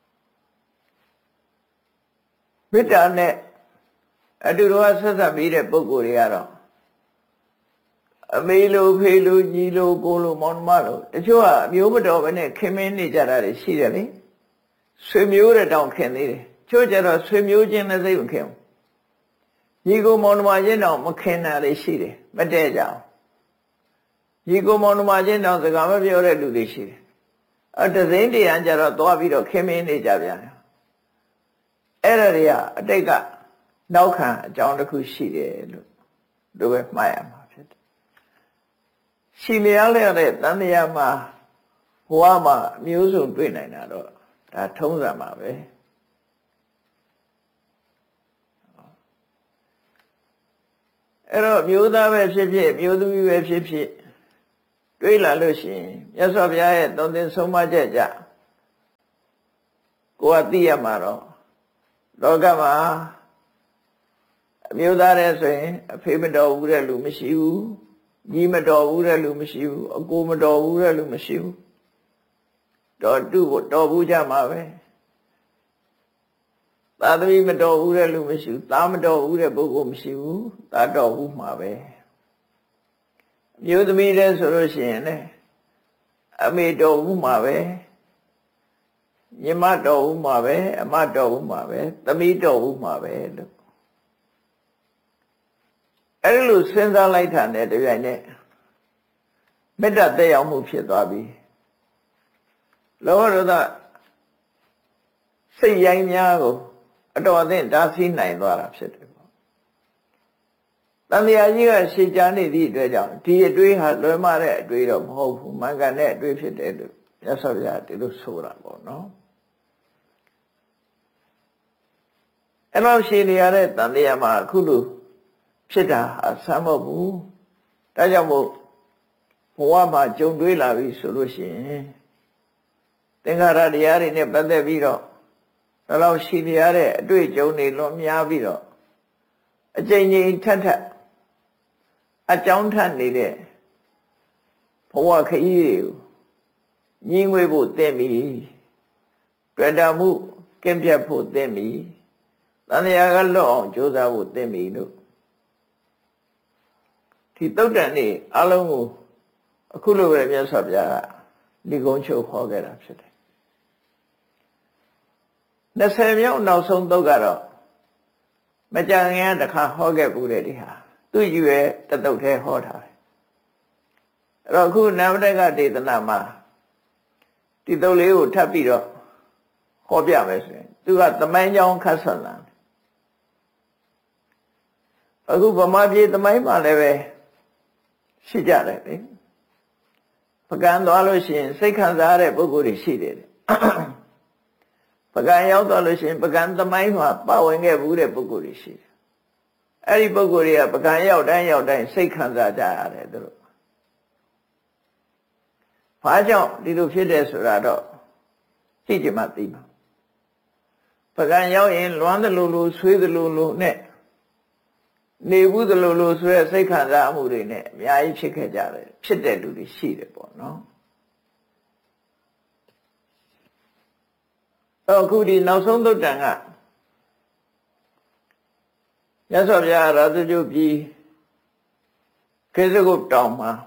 မေတ္တာနဲ့အတူတော်ဆက်ဆက်ပြီးတဲ့ပုဂ္ဂိုလ်တွေကတော့အမေလိုဖေလိုညီလိုကိုလိုမောင်နှမလိုတချို့ကအမျိုးမတော်ဘဲနဲ့ခင်မင်းနေကြတာတွေရှိတယ်လေဆွေမျိုးတဲ့တောင်ခင်သေးတယ်ချို့ကျတော့ဆွေမျိုးချင်းနဲ့စိတ်မခင်ဘူးညီကိုမောင်နှမချင်းတောင်မခင်တာတွေရှိတယ်မတည့်ကြအောင်ညီကိုမောင်နှမချင်းတောင်စကားမပြောတဲ့လူတွေရှိတယ်တစိမ့်တရားကျတော့သွားပြီးတော့ခင်မင်းနေကြပြန်တယ်အဲ့ဒါတွေကအတိတ်ကနောက်ခံအကြောင်းတစ်ခုရှိတယ်လို့ပဲမှားရမှာဖြစ်တယ်ရှိလျက်တဲ့တန်တရားမှာဘဝမှာမျိုးစုံတွေ့နိုင်တာတော့ဒါထုံးစံပါပဲအဲ့တော့မျိုးသားပဲဖြစ်ဖြစ်မျိုးသမီးပဲဖြစ်ဖြစ်တွေးလာလို့ရှိရင်မြတ်စွာဘုရားရဲ့သုံးသင်ဆုံးမချက်ကြကိုယ်ကသိရမှာတော့လောကမှာအမျိုးသားတဲ့ဆိုရင်အဖေမတော်ဘူးတဲ့လူမရှိဘူးညီမတော်ဘူးတဲ့လူမရှိဘူးအကိုမတော်ဘူးတဲ့လူမရှိဘူးတော်တူတော်ဘူးကြမှာပဲသာသမီမတော်ဘူးတဲ့လူမရှိဘူးသားမတော်ဘူးတဲ့ပုဂ္ဂိုလ်မရှိဘူးသားတော်ဘူးမှာပဲအမျိုးသမီးတဲ့ဆိုလို့ရှိရင်လည်းအမေတော်ဘူးမှာပဲညီမတော်ဘူးမှာပဲအမတော်ဘူးမှာပဲသမီးတော်ဘူးမှာပဲလို့အဲ့ဒီလိုစဉ်းစားလိုက်တာနဲ့တပြိုင်နက်မေတ္တာသက်ရောက်မှုဖြစ်သွားပြီလောဘဒေါသစိတ်ရိုင်းများကိုအတော်အသင့်တားဆီးနိုင်သွားတာဖြစ်တယ်ပေါ့တန်တရားကြီးကရှေ့ကြားနေသည့်အတွက်ကြောင့်ဒီအတွေးဟာလွယ်မတဲ့အတွေးတော့မဟုတ်ဘူးမှန်ကန်တဲ့အတွေးဖြစ်တယ်လို့မြတ်စွာဘုရားဒီလိုဆိုတာပေါ့နော်အဲ့လိုရှေ့နေရတဲ့တန်တရားမှာအခုလိုဖြစ်တာအဆမ်းမဟုတ်ဘူးဒါကြောင့်မို့ဘဝမှာကြုံတွေ့လာပြီဆိုလို့ရှိရင်သင်္ခါရတရားတွေနဲ့ပတ်သက်ပြီးတော့ဒါလောက်ရှိနေရတဲ့အတွေ့အကြုံတွေလွန်များပြီးတော့အကျဉ်းချင်းထက်ထက်အကြောင်းထက်နေတဲ့ဘဝခရီးတွေကိုညီငွေဖို့သင်ပြီတွေ့တာမှုကင်းပြတ်ဖို့သင်ပြီတန်တရားကလွတ်အောင်ကြိုးစားဖို့သင်ပြီလို့ဒီတုတ်တန်နေအလုံးကိုအခုလိုပဲမြတ်စွာဘုရားကဒီကုန်းချုပ်ဟောခဲ့တာဖြစ်တယ်20မြောက်နောက်ဆုံးတုတ်ကတော့မကြခင်တခါဟောခဲ့ဘူးတဲ့ဒီဟာသူ့ရွယ်တတုတ်ထဲဟောထားတယ်အဲ့တော့အခုနဝတကဒေသနာမှာဒီတုတ်လေးကိုထပ်ပြီးတော့ဟောပြမယ်ဆိုရင်သူကသမိုင်းကြောင်းခတ်ဆက်လာအခုဗမာပြည်သမိုင်းမှာလည်းပဲရှိကြတယ်လေပကံသွားလို့ရှိရင်စိတ်ခံစားရတဲ့ပုဂ္ဂိုလ်တွေရှိတယ်ပကံရောက်သွားလို့ရှိရင်ပကံသမိုင်းမှာပါဝင်ခဲ့ဘူးတဲ့ပုဂ္ဂိုလ်တွေရှိတယ်အဲ့ဒီပုဂ္ဂိုလ်တွေကပကံရောက်တိုင်းစိတ်ခံစားကြရတယ်သူတို့ဘာကြောင့်ဒီလိုဖြစ်တယ်ဆိုတာတော့သိကြမှသိမှာပကံရောက်ရင်လွမ်းသလိုလိုဆွေးသလိုလိုနဲ့နေဘူးသလိုလိုဆိုရဲစိတ်ခံစားမှုတွေနဲ့အများကြီးဖြစ်ခဲ့ကြတယ်ဖြစ်တဲ့လူတွေရှိတယ်ပေါ့နော်အခုဒီနောက်ဆုံးသုတ်တန်ကရသော်ဗျာရာဇကျုပ်ပြည်ခေစကုတ်တောင်မှာ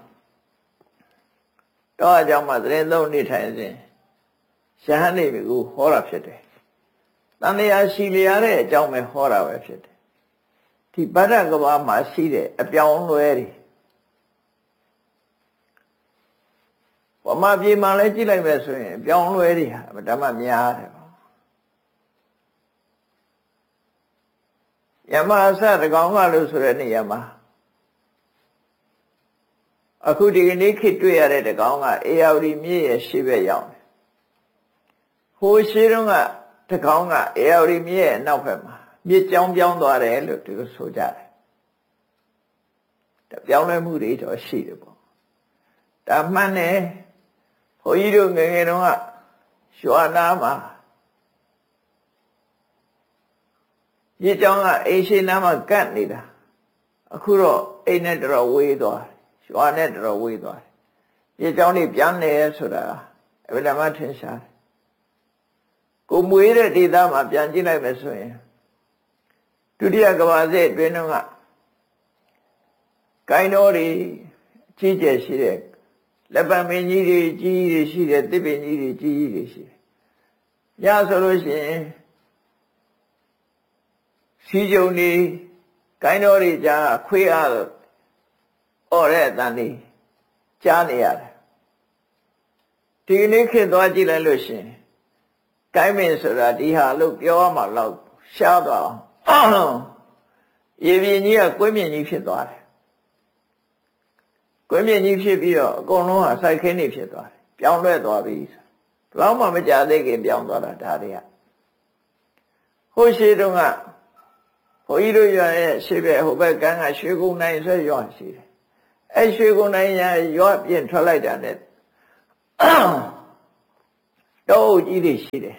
တော့အကြောင်းမှာသတင်းသုံးနေထိုင်စဉ်ရဟန်းနေပြီကိုဟောတာဖြစ်တယ်တန်လျာရှိလျာတဲ့အကြောင်းပဲဟောတာပဲဖြစ်တယ်ဒီဗဒ္ဒကဘာမှာရှိတဲ့အပြောင်းလဲတွေဗမာပြည်မှာလည်းကြည့်လိုက်မယ်ဆိုရင်အပြောင်းလဲတွေဟာဓမ္မများတယ်ပေါ့ယမအစတကောင်ကလို့ဆိုတဲ့နေရာမှာအခုဒီကနေ့ခေတ်တွေ့ရတဲ့တကောင်ကအေယာဝတီမြစ်ရဲ့ရှေ့ဘက်ရောက်တယ်ဟိုရှေ့တုန်းကတကောင်ကအေယာဝတီမြစ်ရဲ့နောက်ဘက်မှာမြစ်ကြောင်းပြောင်းသွားတယ်လို့သူဆိုကြတယ်။ပြောင်းလဲမှုတွေတော့ရှိတယ်ပေါ့။ဒါမှန်တယ်။ဘုန်းကြီးတို့ငယ်ငယ်တုန်းကရွာနာမှာမြစ်ကြောင်းကအိမ်ရှိနားမှာကတ်နေတာ။အခုတော့အိမ်နဲ့တော်ဝေးသွားတယ်။ရွာနဲ့တော်ဝေးသွားတယ်။မြစ်ကြောင်းတွေပြန်နေဆိုတာအဗလမထင်ရှားတယ်။ကိုမွေးတဲ့ဒေသမှာပြန်ကြည့်လိုက်မယ်ဆိုရင်ဒုတိယကမ္ဘာစစ်အတွင်းကကိုင်းတော်တွေကြီးကျယ်ရှိတဲ့လက်ပံမင်းကြီးတွေကြီးရှိတဲ့တစ်ပင်ကြီးတွေကြီးရှိတယ်။ညဆိုလို့ရှိရင်စီကြုံတွေကိုင်းတော်တွေကြားခွေးအားအော်တဲ့အတန်တွေကြားနေရတယ်။ဒီနေ့ခေတ်သွားကြည့်လိုက်လို့ရှိရင်ကိုင်းမင်းဆိုတာဒီဟာလို့ပြောရမှလောက်ရှားသွားအောင်ရေပြင်းကြီးကကွင်းမြင့်ကြီးဖြစ်သွားတယ်ကွင်းမြင့်ကြီးဖြစ်ပြီးတော့အကုန်လုံးဟာစိုက်ခင်းနေဖြစ်သွားတယ်ပြောင်းလဲသွားပြီဘယ်တော့မှမကြသေးခင်ပြောင်းသွားတာဒါတွေကဟိုရှိတုန်းကဘုန်းကြီးတို့ရွာရဲ့ရှေ့ဘက်ဟိုဘက်ကန်းကရွှေကုန်းနိုင်ဆိုရွာရှိတယ်အဲရွှေကုန်းနိုင်ရွာပြင်ထွက်လိုက်တာနဲ့တောကြီးတွေရှိတယ်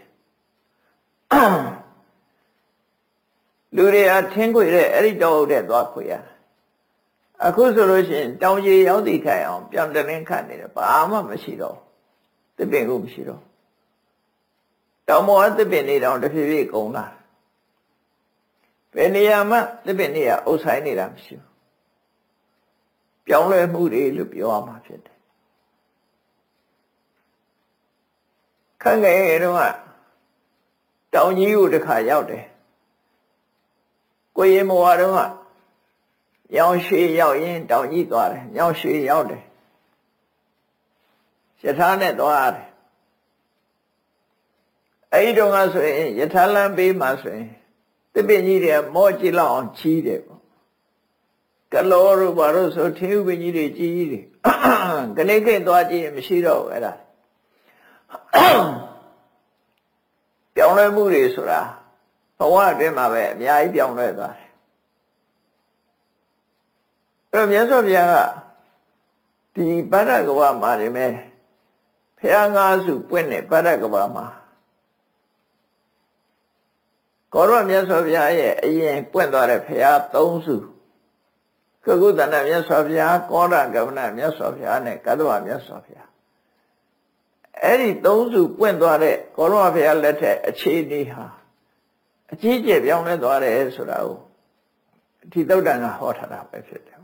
လူတွေအထင်းခွေတဲ့အဲ့ဒီတောအုပ်တဲ့သွားခွေရအခုဆိုလို့ရှိရင်တောင်ကြီးရောက်တည်ခိုင်အောင်ပြောင်းတင်းခတ်နေတယ်ဘာမှမရှိတော့သစ်ပင်ကိုမရှိတော့တောင်ပေါ်ကသစ်ပင်တွေတောင်တစ်ဖြည်းဖြည်းကုန်လာဘယ်နေရာမှသစ်ပင်တွေကအုပ်ဆိုင်နေတာမရှိဘူးပြောင်းလဲမှုတွေလို့ပြောရမှာဖြစ်တယ်ခန့်ငယ်တုန်းကတောင်ကြီးကိုတစ်ခါရောက်တယ်ကိုရင်မော်တုန်းကညောင်ရွှေရောက်ရင်တောင်ကြီးသွားတယ်ညောင်ရွှေရောက်တယ်ယထာနဲ့သွားတယ်အဲ့ဒီတုန်းကဆိုရင်ယထာလမ်းပေးမှဆိုရင်သစ်ပင်ကြီးတွေမောကြည့်လောက်အောင်ချီးတယ်ပေါ့ကလောတို့ဘာလို့ဆိုထင်းဥပင်ကြီးတွေကြီးကြီးတွေကနေကိတ်သွားကြည့်ရင်မရှိတော့ဘူးအဲ့ဒါပြောင်းလဲမှုတွေဆိုတာဘဝအတွင်းမှာပဲအများကြီးပြောင်းလဲသွားတယ်အဲ့တော့မြတ်စွာဘုရားကဒီဗဒ္ဒကဘာမှာနေမယ်ဖះငါးစုပွင့်တဲ့ဗဒ္ဒကဘာမှာကောရမြတ်စွာဘုရားရဲ့အရင်ပွင့်သွားတဲ့ဖះသုံးစုကကုသန္တမြတ်စွာဘုရားကောရကမဏမြတ်စွာဘုရားနဲ့ကတ္တဝမြတ်စွာဘုရားအဲ့ဒီသုံးစုပွင့်သွားတဲ့ကောရဘုရားလက်ထက်အခြေအနေဟာအကြီးကျယ်ပြောင်းလဲသွားတယ်ဆိုတာကိုဒီသုတ်တန်ကဟောထားတာပဲဖြစ်တယ်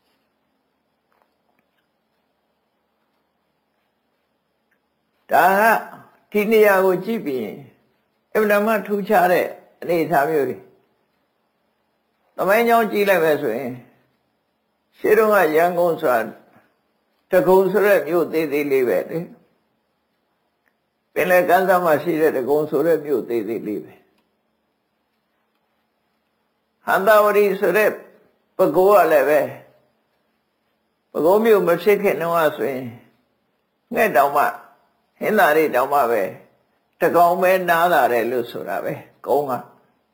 ဒါကဒီနေရာကိုကြည့်ပြီးအမှန်မှထူးခြားတဲ့အနေအထားမျိုးတွေသမိုင်းကြောင်းကြည့်လိုက်ပဲဆိုရင်ရှေးတုန်းကရန်ကုန်ဆိုတာတကုံဆိုတဲ့မြို့သေးသေးလေးပဲလေပင်လယ်ကမ်းစပ်မှာရှိတဲ့တကုံဆိုတဲ့မြို့သေးသေးလေးပဲ Hantawari Sure Pagoa Leve Pagomio Mashik Noa Swing Net Dama Hinari Damave Tagame Nada Lusurave Gonga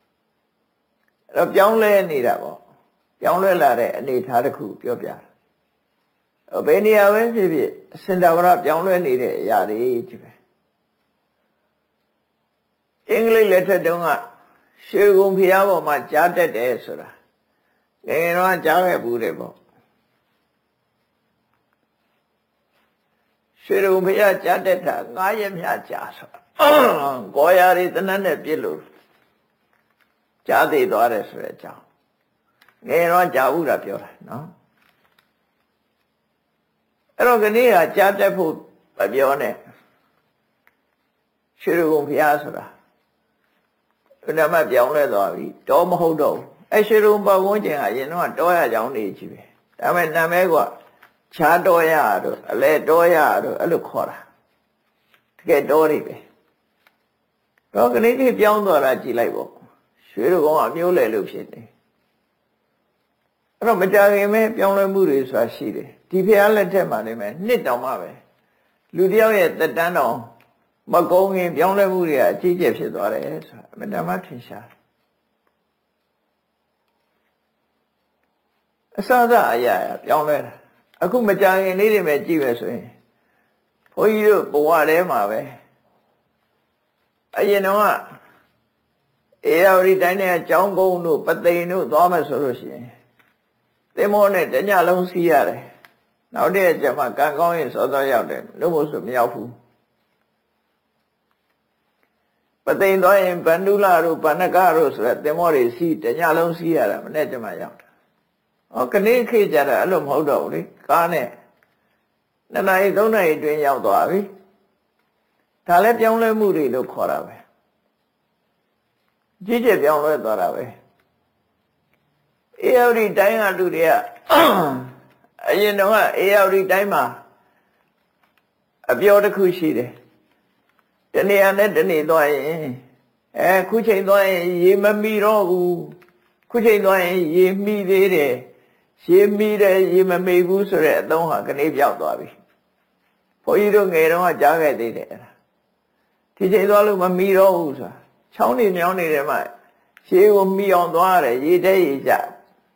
Rabjonle Nidabo Yongle Lare and Need Hadaku Piopiar Obenia Wensi Sindavara Yongle Nide Yadi English letter Dunga Shugum Piavo ma jate de sura. Geno jave burebo. Shugum Pia jateta, Gayam Yajas. Goyari the Nane Pilu. Jadi Dores Reja. Geno Javura Pure, no? Erogania Jatepu Babione. Shugum Piasura. Nama Jongle Dori, Tom Hodo. I should remember one thing I know a doya young age. I mean, Namegua, Chadoyado, a late doyado, a look horror. To get Dory. Talking it young Doraji Labo. Should go on Mule Lucian. Romajari may be only Muris was she. TPL Temani man, knit on my way. Ludio the Dano. Magongi Yonle Muria, Gigi Dores, Madame Martinsha. I saw that, yeah, Yonle. I couldn't be telling him at Giveaway. For you, but what am I? You know what? Every time John go no, but they knew Thomas Roshi. They mourned the Yalong Sierra. Now there's Jama Gangon, so they out there, no more of Yafu. But they know in Pandula, Panagaros, the more is heat, and Yalong Sierra, Nejamaya. O Canadian Kijara, Alum Hodo, Carne. Then I don't know it in Yaudavi. Taleb Yonle Moody look horror. Gigi Yonle Dorawe. Every time I do there. You know what? Every time I appear the Kushi. The Nianet the Nidoy, Kuchin Doy, Yimamiro, Kuchin Doy, Yimi de, Yimi de Yimame Gusere, don't have an Ape out of it. For you don't get on a jacket there. Teaching all of Mamiro, Chowny Yoni de my, she will be on the water, ye day jab.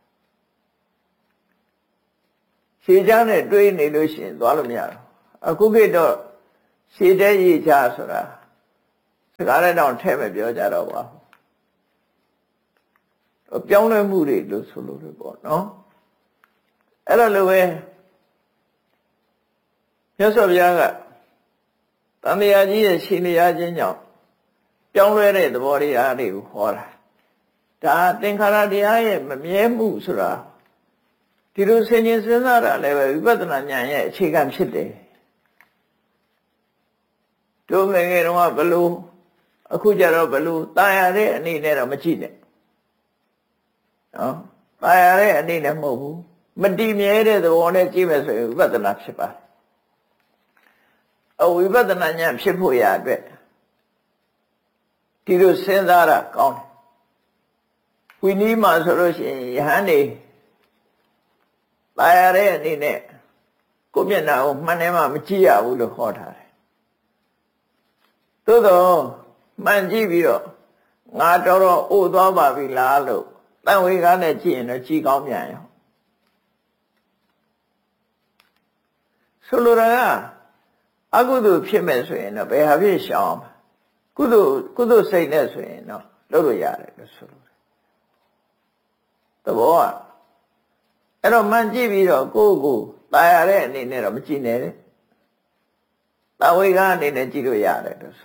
She done a doing illusion, Dolomia. A cookie door. She did each other. I don't tell me your Jarawa. A Piano Moody looks a little bit, no? Anyway, just of Yaga. And the idea she the Ajin. Don't read the body are you horror. That think I am a mere moosura. Tiru Senis Renara, never better than Yanya, Chicken City. Two men of Baloo, a Kujaro Baloo, Tayare and need a machine. No, Tayare and need a move. Madimiere the one that Jimmy's better than Shipa. Oh, we better than Yam Shipuya, bet. Tiru Sendara, gone. We need Masaroshi, Handy. Tayare and need it. Come here now, Manema Machia would have caught her. Todo Manjibio Natoro Udoba Vilalo. Then we got a chin a chicomia. Solura Agudu Chimes in a behavior sham. Kudu say this way, no, Loroyare. The boy. I don't Manjibio go, Tayare in a machine. Now we got in a Chido Yard.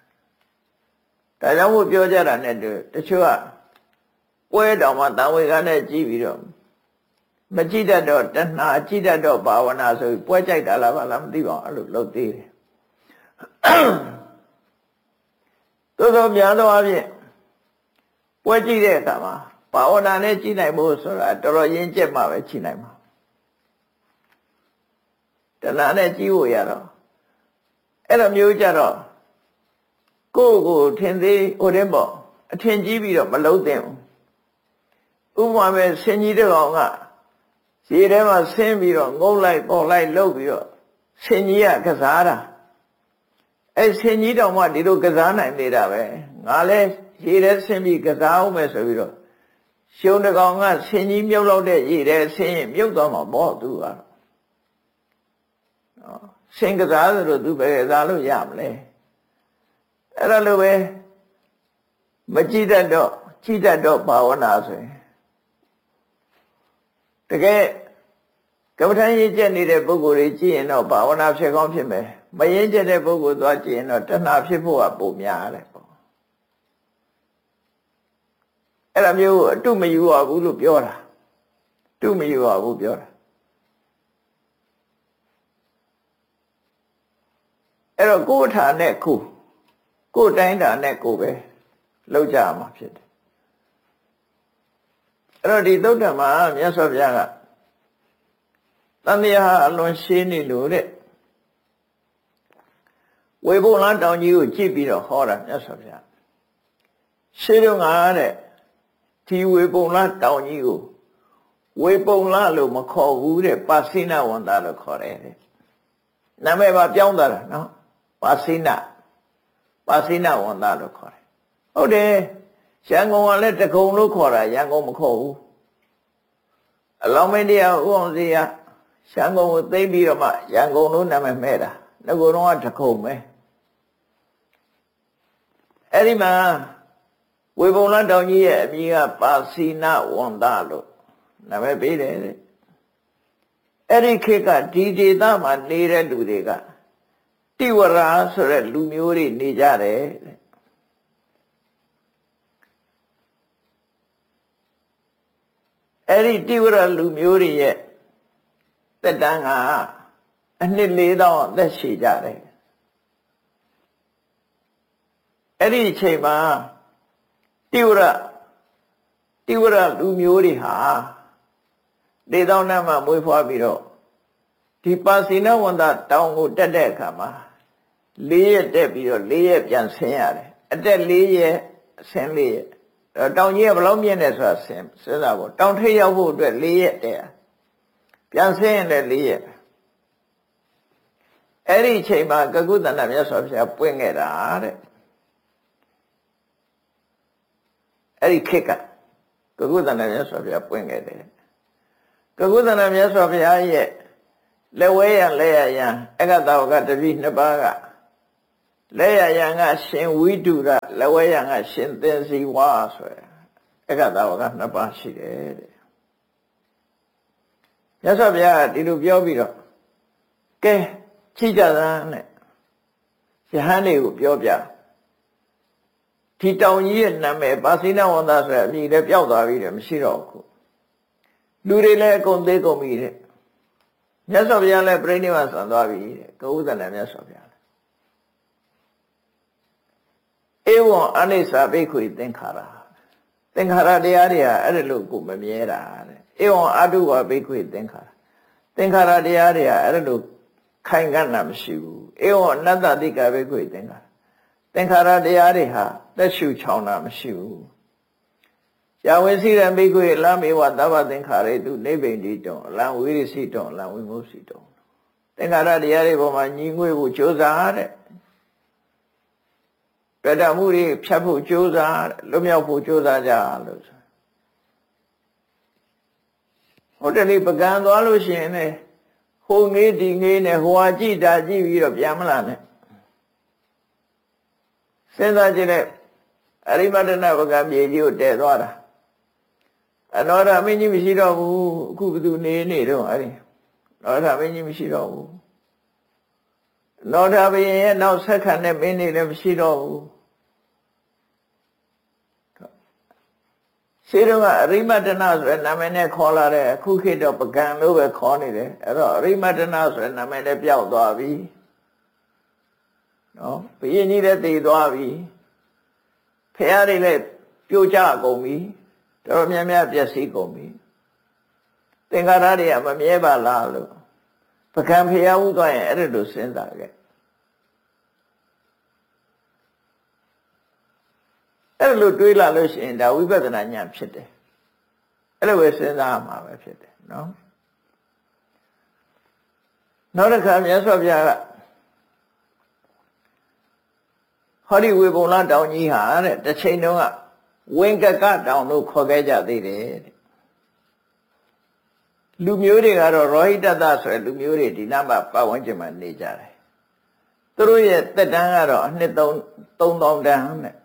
I don't know the sure. Where don't want that we got a Givio. Majida dot, Chida dot, Bawana, so Pochak Alavalam Diva, look there. Todo Miano Avie. Pochi de Tama, Paona China Mosora, Toroyan Gemma, Chinama. The Lana Giu Yaro. And a mujaro. Go, 10 day, Odembo, a 10 GB of below them. ဥပမာပဲဆင်ကြီးတစ်ကောင်ကရေထဲမှာဆင်းပြီးတော့ငုံလိုက်ပေါ်လိုက်လှုပ်ပြီးတော့ဆင်ကြီးကကစားတာအဲ့ဆင်ကြီးတောင်မှဒီလိုကစားနိုင်နေတာပဲငါလဲရေထဲဆင်းပြီးကစားအောင်မယ်ဆိုပြီးတော့ရှုံးတစ်ကောင်ကဆင်ကြီးမြုပ်လောက်တဲ့ရေထဲဆင်းရင်မြုပ်သွားမှာပေါ့သူကဆင်ကစားဆိုတော့သူပဲကစားလို့ရမလဲအဲ့ဒါလိုပဲမကြည့်တတ်တော့ဘာဝနာဆိုရင်တကယ်ကမ္မထာရည်ကျက်နေတဲ့ပုဂ္ဂိုလ်တွေကြည့်ရင်တော့ဘာဝနာဖြစ်ကောင်းဖြစ်မယ်မရည်ကျက်တဲ့ပုဂ္ဂိုလ်သွားကြည့်ရင်တော့တဏှာဖြစ်ဖို့ကပုံများတယ်ပေါ့အဲ့ဒါမျိုးအတုမယူရဘူးလို့ပြောတာတုမယူရဘူးပြောတာအဲ့တော့ကိုယ်ထာနဲ့ကိုယ်တိုင်းတာနဲ့ကိုယ်ပဲလောက်ကြမှာဖြစ်တယ်အဲ့တော့ဒီသုတ်တံမှာမြတ်စွာဘုရားကတန်တရားအလွန်ရှင်းနေလို့တဲ့ဝေဘုံလားတောင်ကြီးကိုကြည့်ပြီးတော့ဟောတာမြတ်စွာဘုရားရှင်းတော့ငါတဲ့ဒီဝေဘုံလားတောင်ကြီးကိုဝေဘုံလားလို့မခေါ်ဘူးတဲ့ပါစိနဝန္တာလို့ခေါ်တယ်တဲ့နာမည်ပါပြောင်းသွားတာနော်ပါစိနဝန္တာလို့ခေါ်တယ်ဟုတ်တယ်ရန်ကုန်ကလည်းတကုံလို့ခေါ်တာရန်ကုန်မခေါ်ဘူးအလောင်းမင်းတရားဥအောင်စီကရန်ကုန်ကိုသိပြီးတော့မှရန်ကုန်လို့နာမည်မဲ့တာငကိုယ်တော့တကုံပဲအဲ့ဒီမှာဝေဘုံလတောင်ကြီးရဲ့အမည်ကပါစိနဝန္တာလို့နာမည်ပေးတယ်တဲ့အဲ့ဒီခေတ်ကဒီဒေသမှာနေတဲ့လူတွေကတိဝရဆိုတဲ့လူမျိုးတွေနေကြတယ်တဲ့အဲ့ဒီတိဝရလူမျိုးတွေရဲ့တက်တန်းကအနှစ်4000အသက်ရှည်ကြတယ်အဲ့ဒီအချိန်မှာတိဝရလူမျိုးတွေဟာ4000နဲ့မှမွေးဖွားပြီးတော့ဒီပါစိနဝန္တတောင်ကိုတက်တဲ့အခါမှာ4ရက်တက်ပြီးတော့4ရက်ပြန်ဆင်းရတယ်အတက်4ရက်ဆင်း4ရက်တောင်ကြီးကဘယ်လောက်မြင့်တယ်ဆိုတာစဉ်းစားဖို့တောင်ထိပ်ရောက်ဖို့အတွက်4ရက်တည်းပြန်ဆင်းရင်လည်း4ရက်အဲ့ဒီအချိန်မှာကကုသန္တမြတ်စွာဘုရားပွင့်ခဲ့တာတဲ့အဲ့ဒီခေတ်ကကုသန္တမြတ်စွာဘုရားပွင့်ခဲ့တယ်ကကုသန္တမြတ်စွာဘုရားရဲ့လက်ဝဲရလက်ရရန်အက္ခတဝကတပိ2ပါးကလက်ရရန်ကရှင်ဝိတုရလက်ဝဲရန်ကရှင်သင်္စီဝါဆိုရယ်အက္ခတဝက2ပါးရှိတယ်တဲ့မြတ်စွာဘုရားဒီလိုပြောပြီးတော့ကဲချိကြသန်းနဲ့ယဟန်တွေကိုပြောပြဒီတောင်ကြီးရဲ့နာမည်ပါစိနဝန္တဆိုတဲ့အမည်လည်းပျောက်သွားပြီတဲ့မရှိတော့ဘူးလူတွေလည်းအကုန်သေးကုန်ပြီတဲ့မြတ်စွာဘုရားလည်းပြိဋိဘံဆံသွားပြီတဲ့ကဥဒ္ဒနာမြတ်စွာဘုရားဧဝံအနိစ္စဘိက္ခုသင်္ခါရတရားတွေကအဲ့ဒါလို့ကိုမမြဲတာတဲ့ဧဝံအတုဝဘိက္ခုသင်္ခါရတရားတွေကအဲ့ဒါလို့ခိုင်ခံ့တာမရှိဘူးဧဝံအနတ္တတိကဘိက္ခုသင်္ခါရတရားတွေဟာသက်ရှုချောင်တာမရှိဘူးယာဝေစီရံဘိက္ခုလမ်းမေဝသဗ္ဗသင်္ခါရေတုနိဗ္ဗိန္တိတောအလံဝိရိစိတောအလံဝိမုစိတောသင်္ခါရတရားတွေပေါ်မှာညီငွေဖို့ကြိုးစားတဲ့ပြတ္တမှုတွေဖြတ်ဖို့ကြိုးစားလွတ်မြောက်ဖို့ကြိုးစားကြလို့ဟုတ်တယ်လေပကံသွားလို့ရှိရင်လေဟိုငေးဒီငေးနဲ့ဟိုဟာကြည့်တာကြည့်ပြီးတော့ပြန်မလာနဲ့စဉ်းစားကြည့်လိုက်အရိမတနာပကံမြေကြီးကိုတည်သွားတာအနောဒမင်းကြီးမရှိတော့ဘူးအခုဘယ်သူနေတော့အဲ့ဒီနောဒမင်းကြီးမရှိတော့ဘူးနောဒဘုရင်ရဲ့နောက်ဆက်ခံတဲ့မင်းတွေလည်းမရှိတော့ဘူးရှင်းတော့အရိမတနာဆိုတဲ့နာမည်နဲ့ခေါ်လာတဲ့အခုခေတ်တော့ပကံလို့ပဲခေါ်နေတယ်အဲ့တော့အရိမတနာဆိုတဲ့နာမည်လည်းပျောက်သွားပြီနော်ဘုရင်ကြီးလည်းတည်သွားပြီဖះတွေလည်းပြိုကျကုန်ပြီတော်များများပျက်စီးကုန်ပြီသင်္ခါရတွေကမမြဲပါလားလို့ပကံဖះဥသွားရင်အဲ့ဒါလိုစဉ်းစားခဲ့အဲ့လိုတွေးလာလို့ရှိရင်ဒါဝိပဿနာဉာဏ်ဖြစ်တယ်အဲ့လိုပဲစဉ်းစားမှာပဲဖြစ်တယ်နော်နောက်တစ်ခါမြတ်စွာဘုရားကဟောဒီဝေဘုံလတောင်ကြီးဟာတဲ့တစ်ချိန်တုန်းကဝင်္ကကတောင်လို့ခေါ်ခဲ့ကြသေးတယ်တဲ့လူမျိုးတွေကတော့ရောဟိတတဆိုတဲ့လူမျိုးတွေဒီနားမှာပတ်ဝန်းကျင်မှာနေကြတယ်သူတို့ရဲ့သက်တမ်းကတော့အနှစ်3000တန်းနဲ့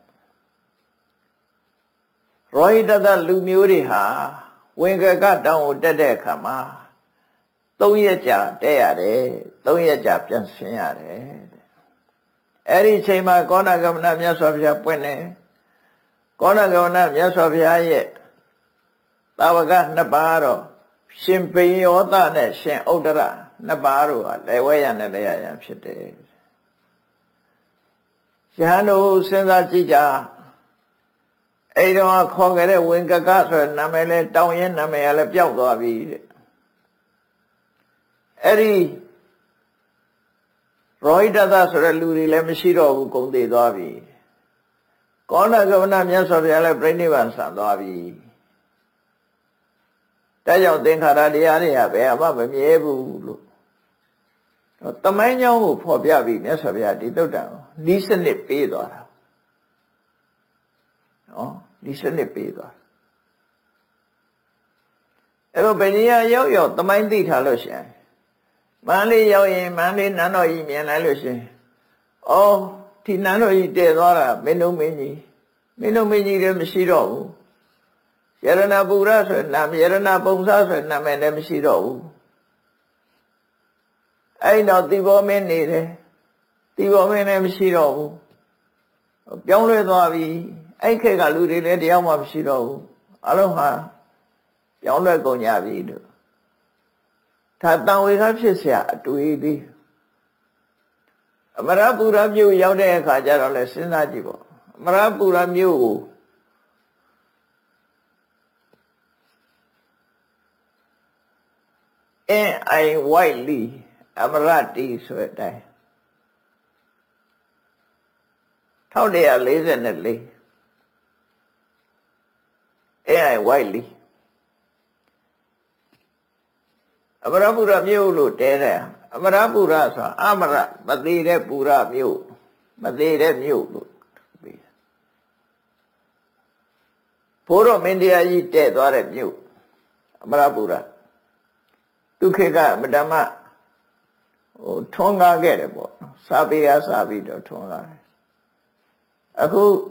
ရောဟိတတလူမျိုးတွေဟာဝင်္ကကတောင်ကိုတက်တဲ့အခါမှာ3ရက်ကြာတက်ရတယ်3ရက်ကြာပြန်ဆင်းရတယ်အဲ့ဒီအချိန်မှာကောဏဂမနမြတ်စွာဘုရားပွင့်တယ်ကောဏဂမနမြတ်စွာဘုရားရဲ့သာဝက2ပါးတော့ရှင်ပေယောသနဲ့ရှင်ဥဒ္ဒရ2ပါးတို့ဟာလေဝဲရနဲ့လေရရန်ဖြစ်တယ်ယဟန်တို့စဉ်းစားကြည့်ကြအဲ့တော့ခေါ်ခဲ့တဲ့ဝင်္ကကဆိုတဲ့နာမည်လဲတောင်းရင်နာမည်ကလည်းပျောက်သွားပြီတဲ့အဲ့ဒီရောဟိတတဆိုတဲ့လူတွေလည်းမရှိတော့ဘူးကုန်သေးသွားပြီကောဏဂမနမြတ်စွာဘုရားလည်းပြိဋိဘံဆံသွားပြီဒါကြောင့်သင်္ခါရတရားတွေကဘယ်မှမမြဲဘူးလို့တမိုင်းကြောင်းကိုဖော်ပြပြီးမြတ်စွာဘုရားဒီသုတ်တံကိုဤစနစ်ပေးသွားတာနော်ဤစနစ်ပေးသွားအဲ့တော့ဘယ်နေရာရောက်တမိုင်းသိထားလို့ရှိရင်မန္တလေးရောက်ရင်မန္တလေးနန်းတော်ကြီးမြင်လိုက်လို့ရှိရင်အော်ဒီနန်းတော်ကြီးတည်သွားတာမင်းတို့မင်းကြီးလည်းမရှိတော့ဘူးယရဏပူရဆိုတဲ့နာမယရဏပုံစားဆိုတဲ့နာမည်လည်းမရှိတော့ဘူးအဲ့တော့တိဘောမင်းနေတယ်တိဘောမင်းလည်းမရှိတော့ဘူးပြောင်းလဲသွားပြီအဲ့ခေတ်ကလူတွေလည်းတယောက်မှမရှိတော့ဘူးအလုံးဟာပြောင်းလဲကုန်ကြပြီလို့ဒါတန်ဝေကဖြစ်เสียအတွေ့သေးအမရပူရမြို့ရောက်တဲ့အခါကျတော့လဲစဉ်းစားကြည့်ပေါ့အမရပူရမြို့ကိုN.I. Whiteley အမရတီဆိုတဲ့အတိုင်း1144 N.I. Whiteleyအမရပူရမြို့လို့တဲတယ်အမရပူရဆိုတာအမရမသေးတဲ့ပူရမြို့မသေးတဲ့မြို့လို့ပြီးတယ်ဘိုးတော်မင်းတရားကြီးတဲ့သွားတဲ့မြို့အမရပူရဒုက္ခကမဓမ္မထွန်းကားခဲ့တယ်ပေါ့စာပေအားစာပြီးတော့ထွန်းကားတယ်အခု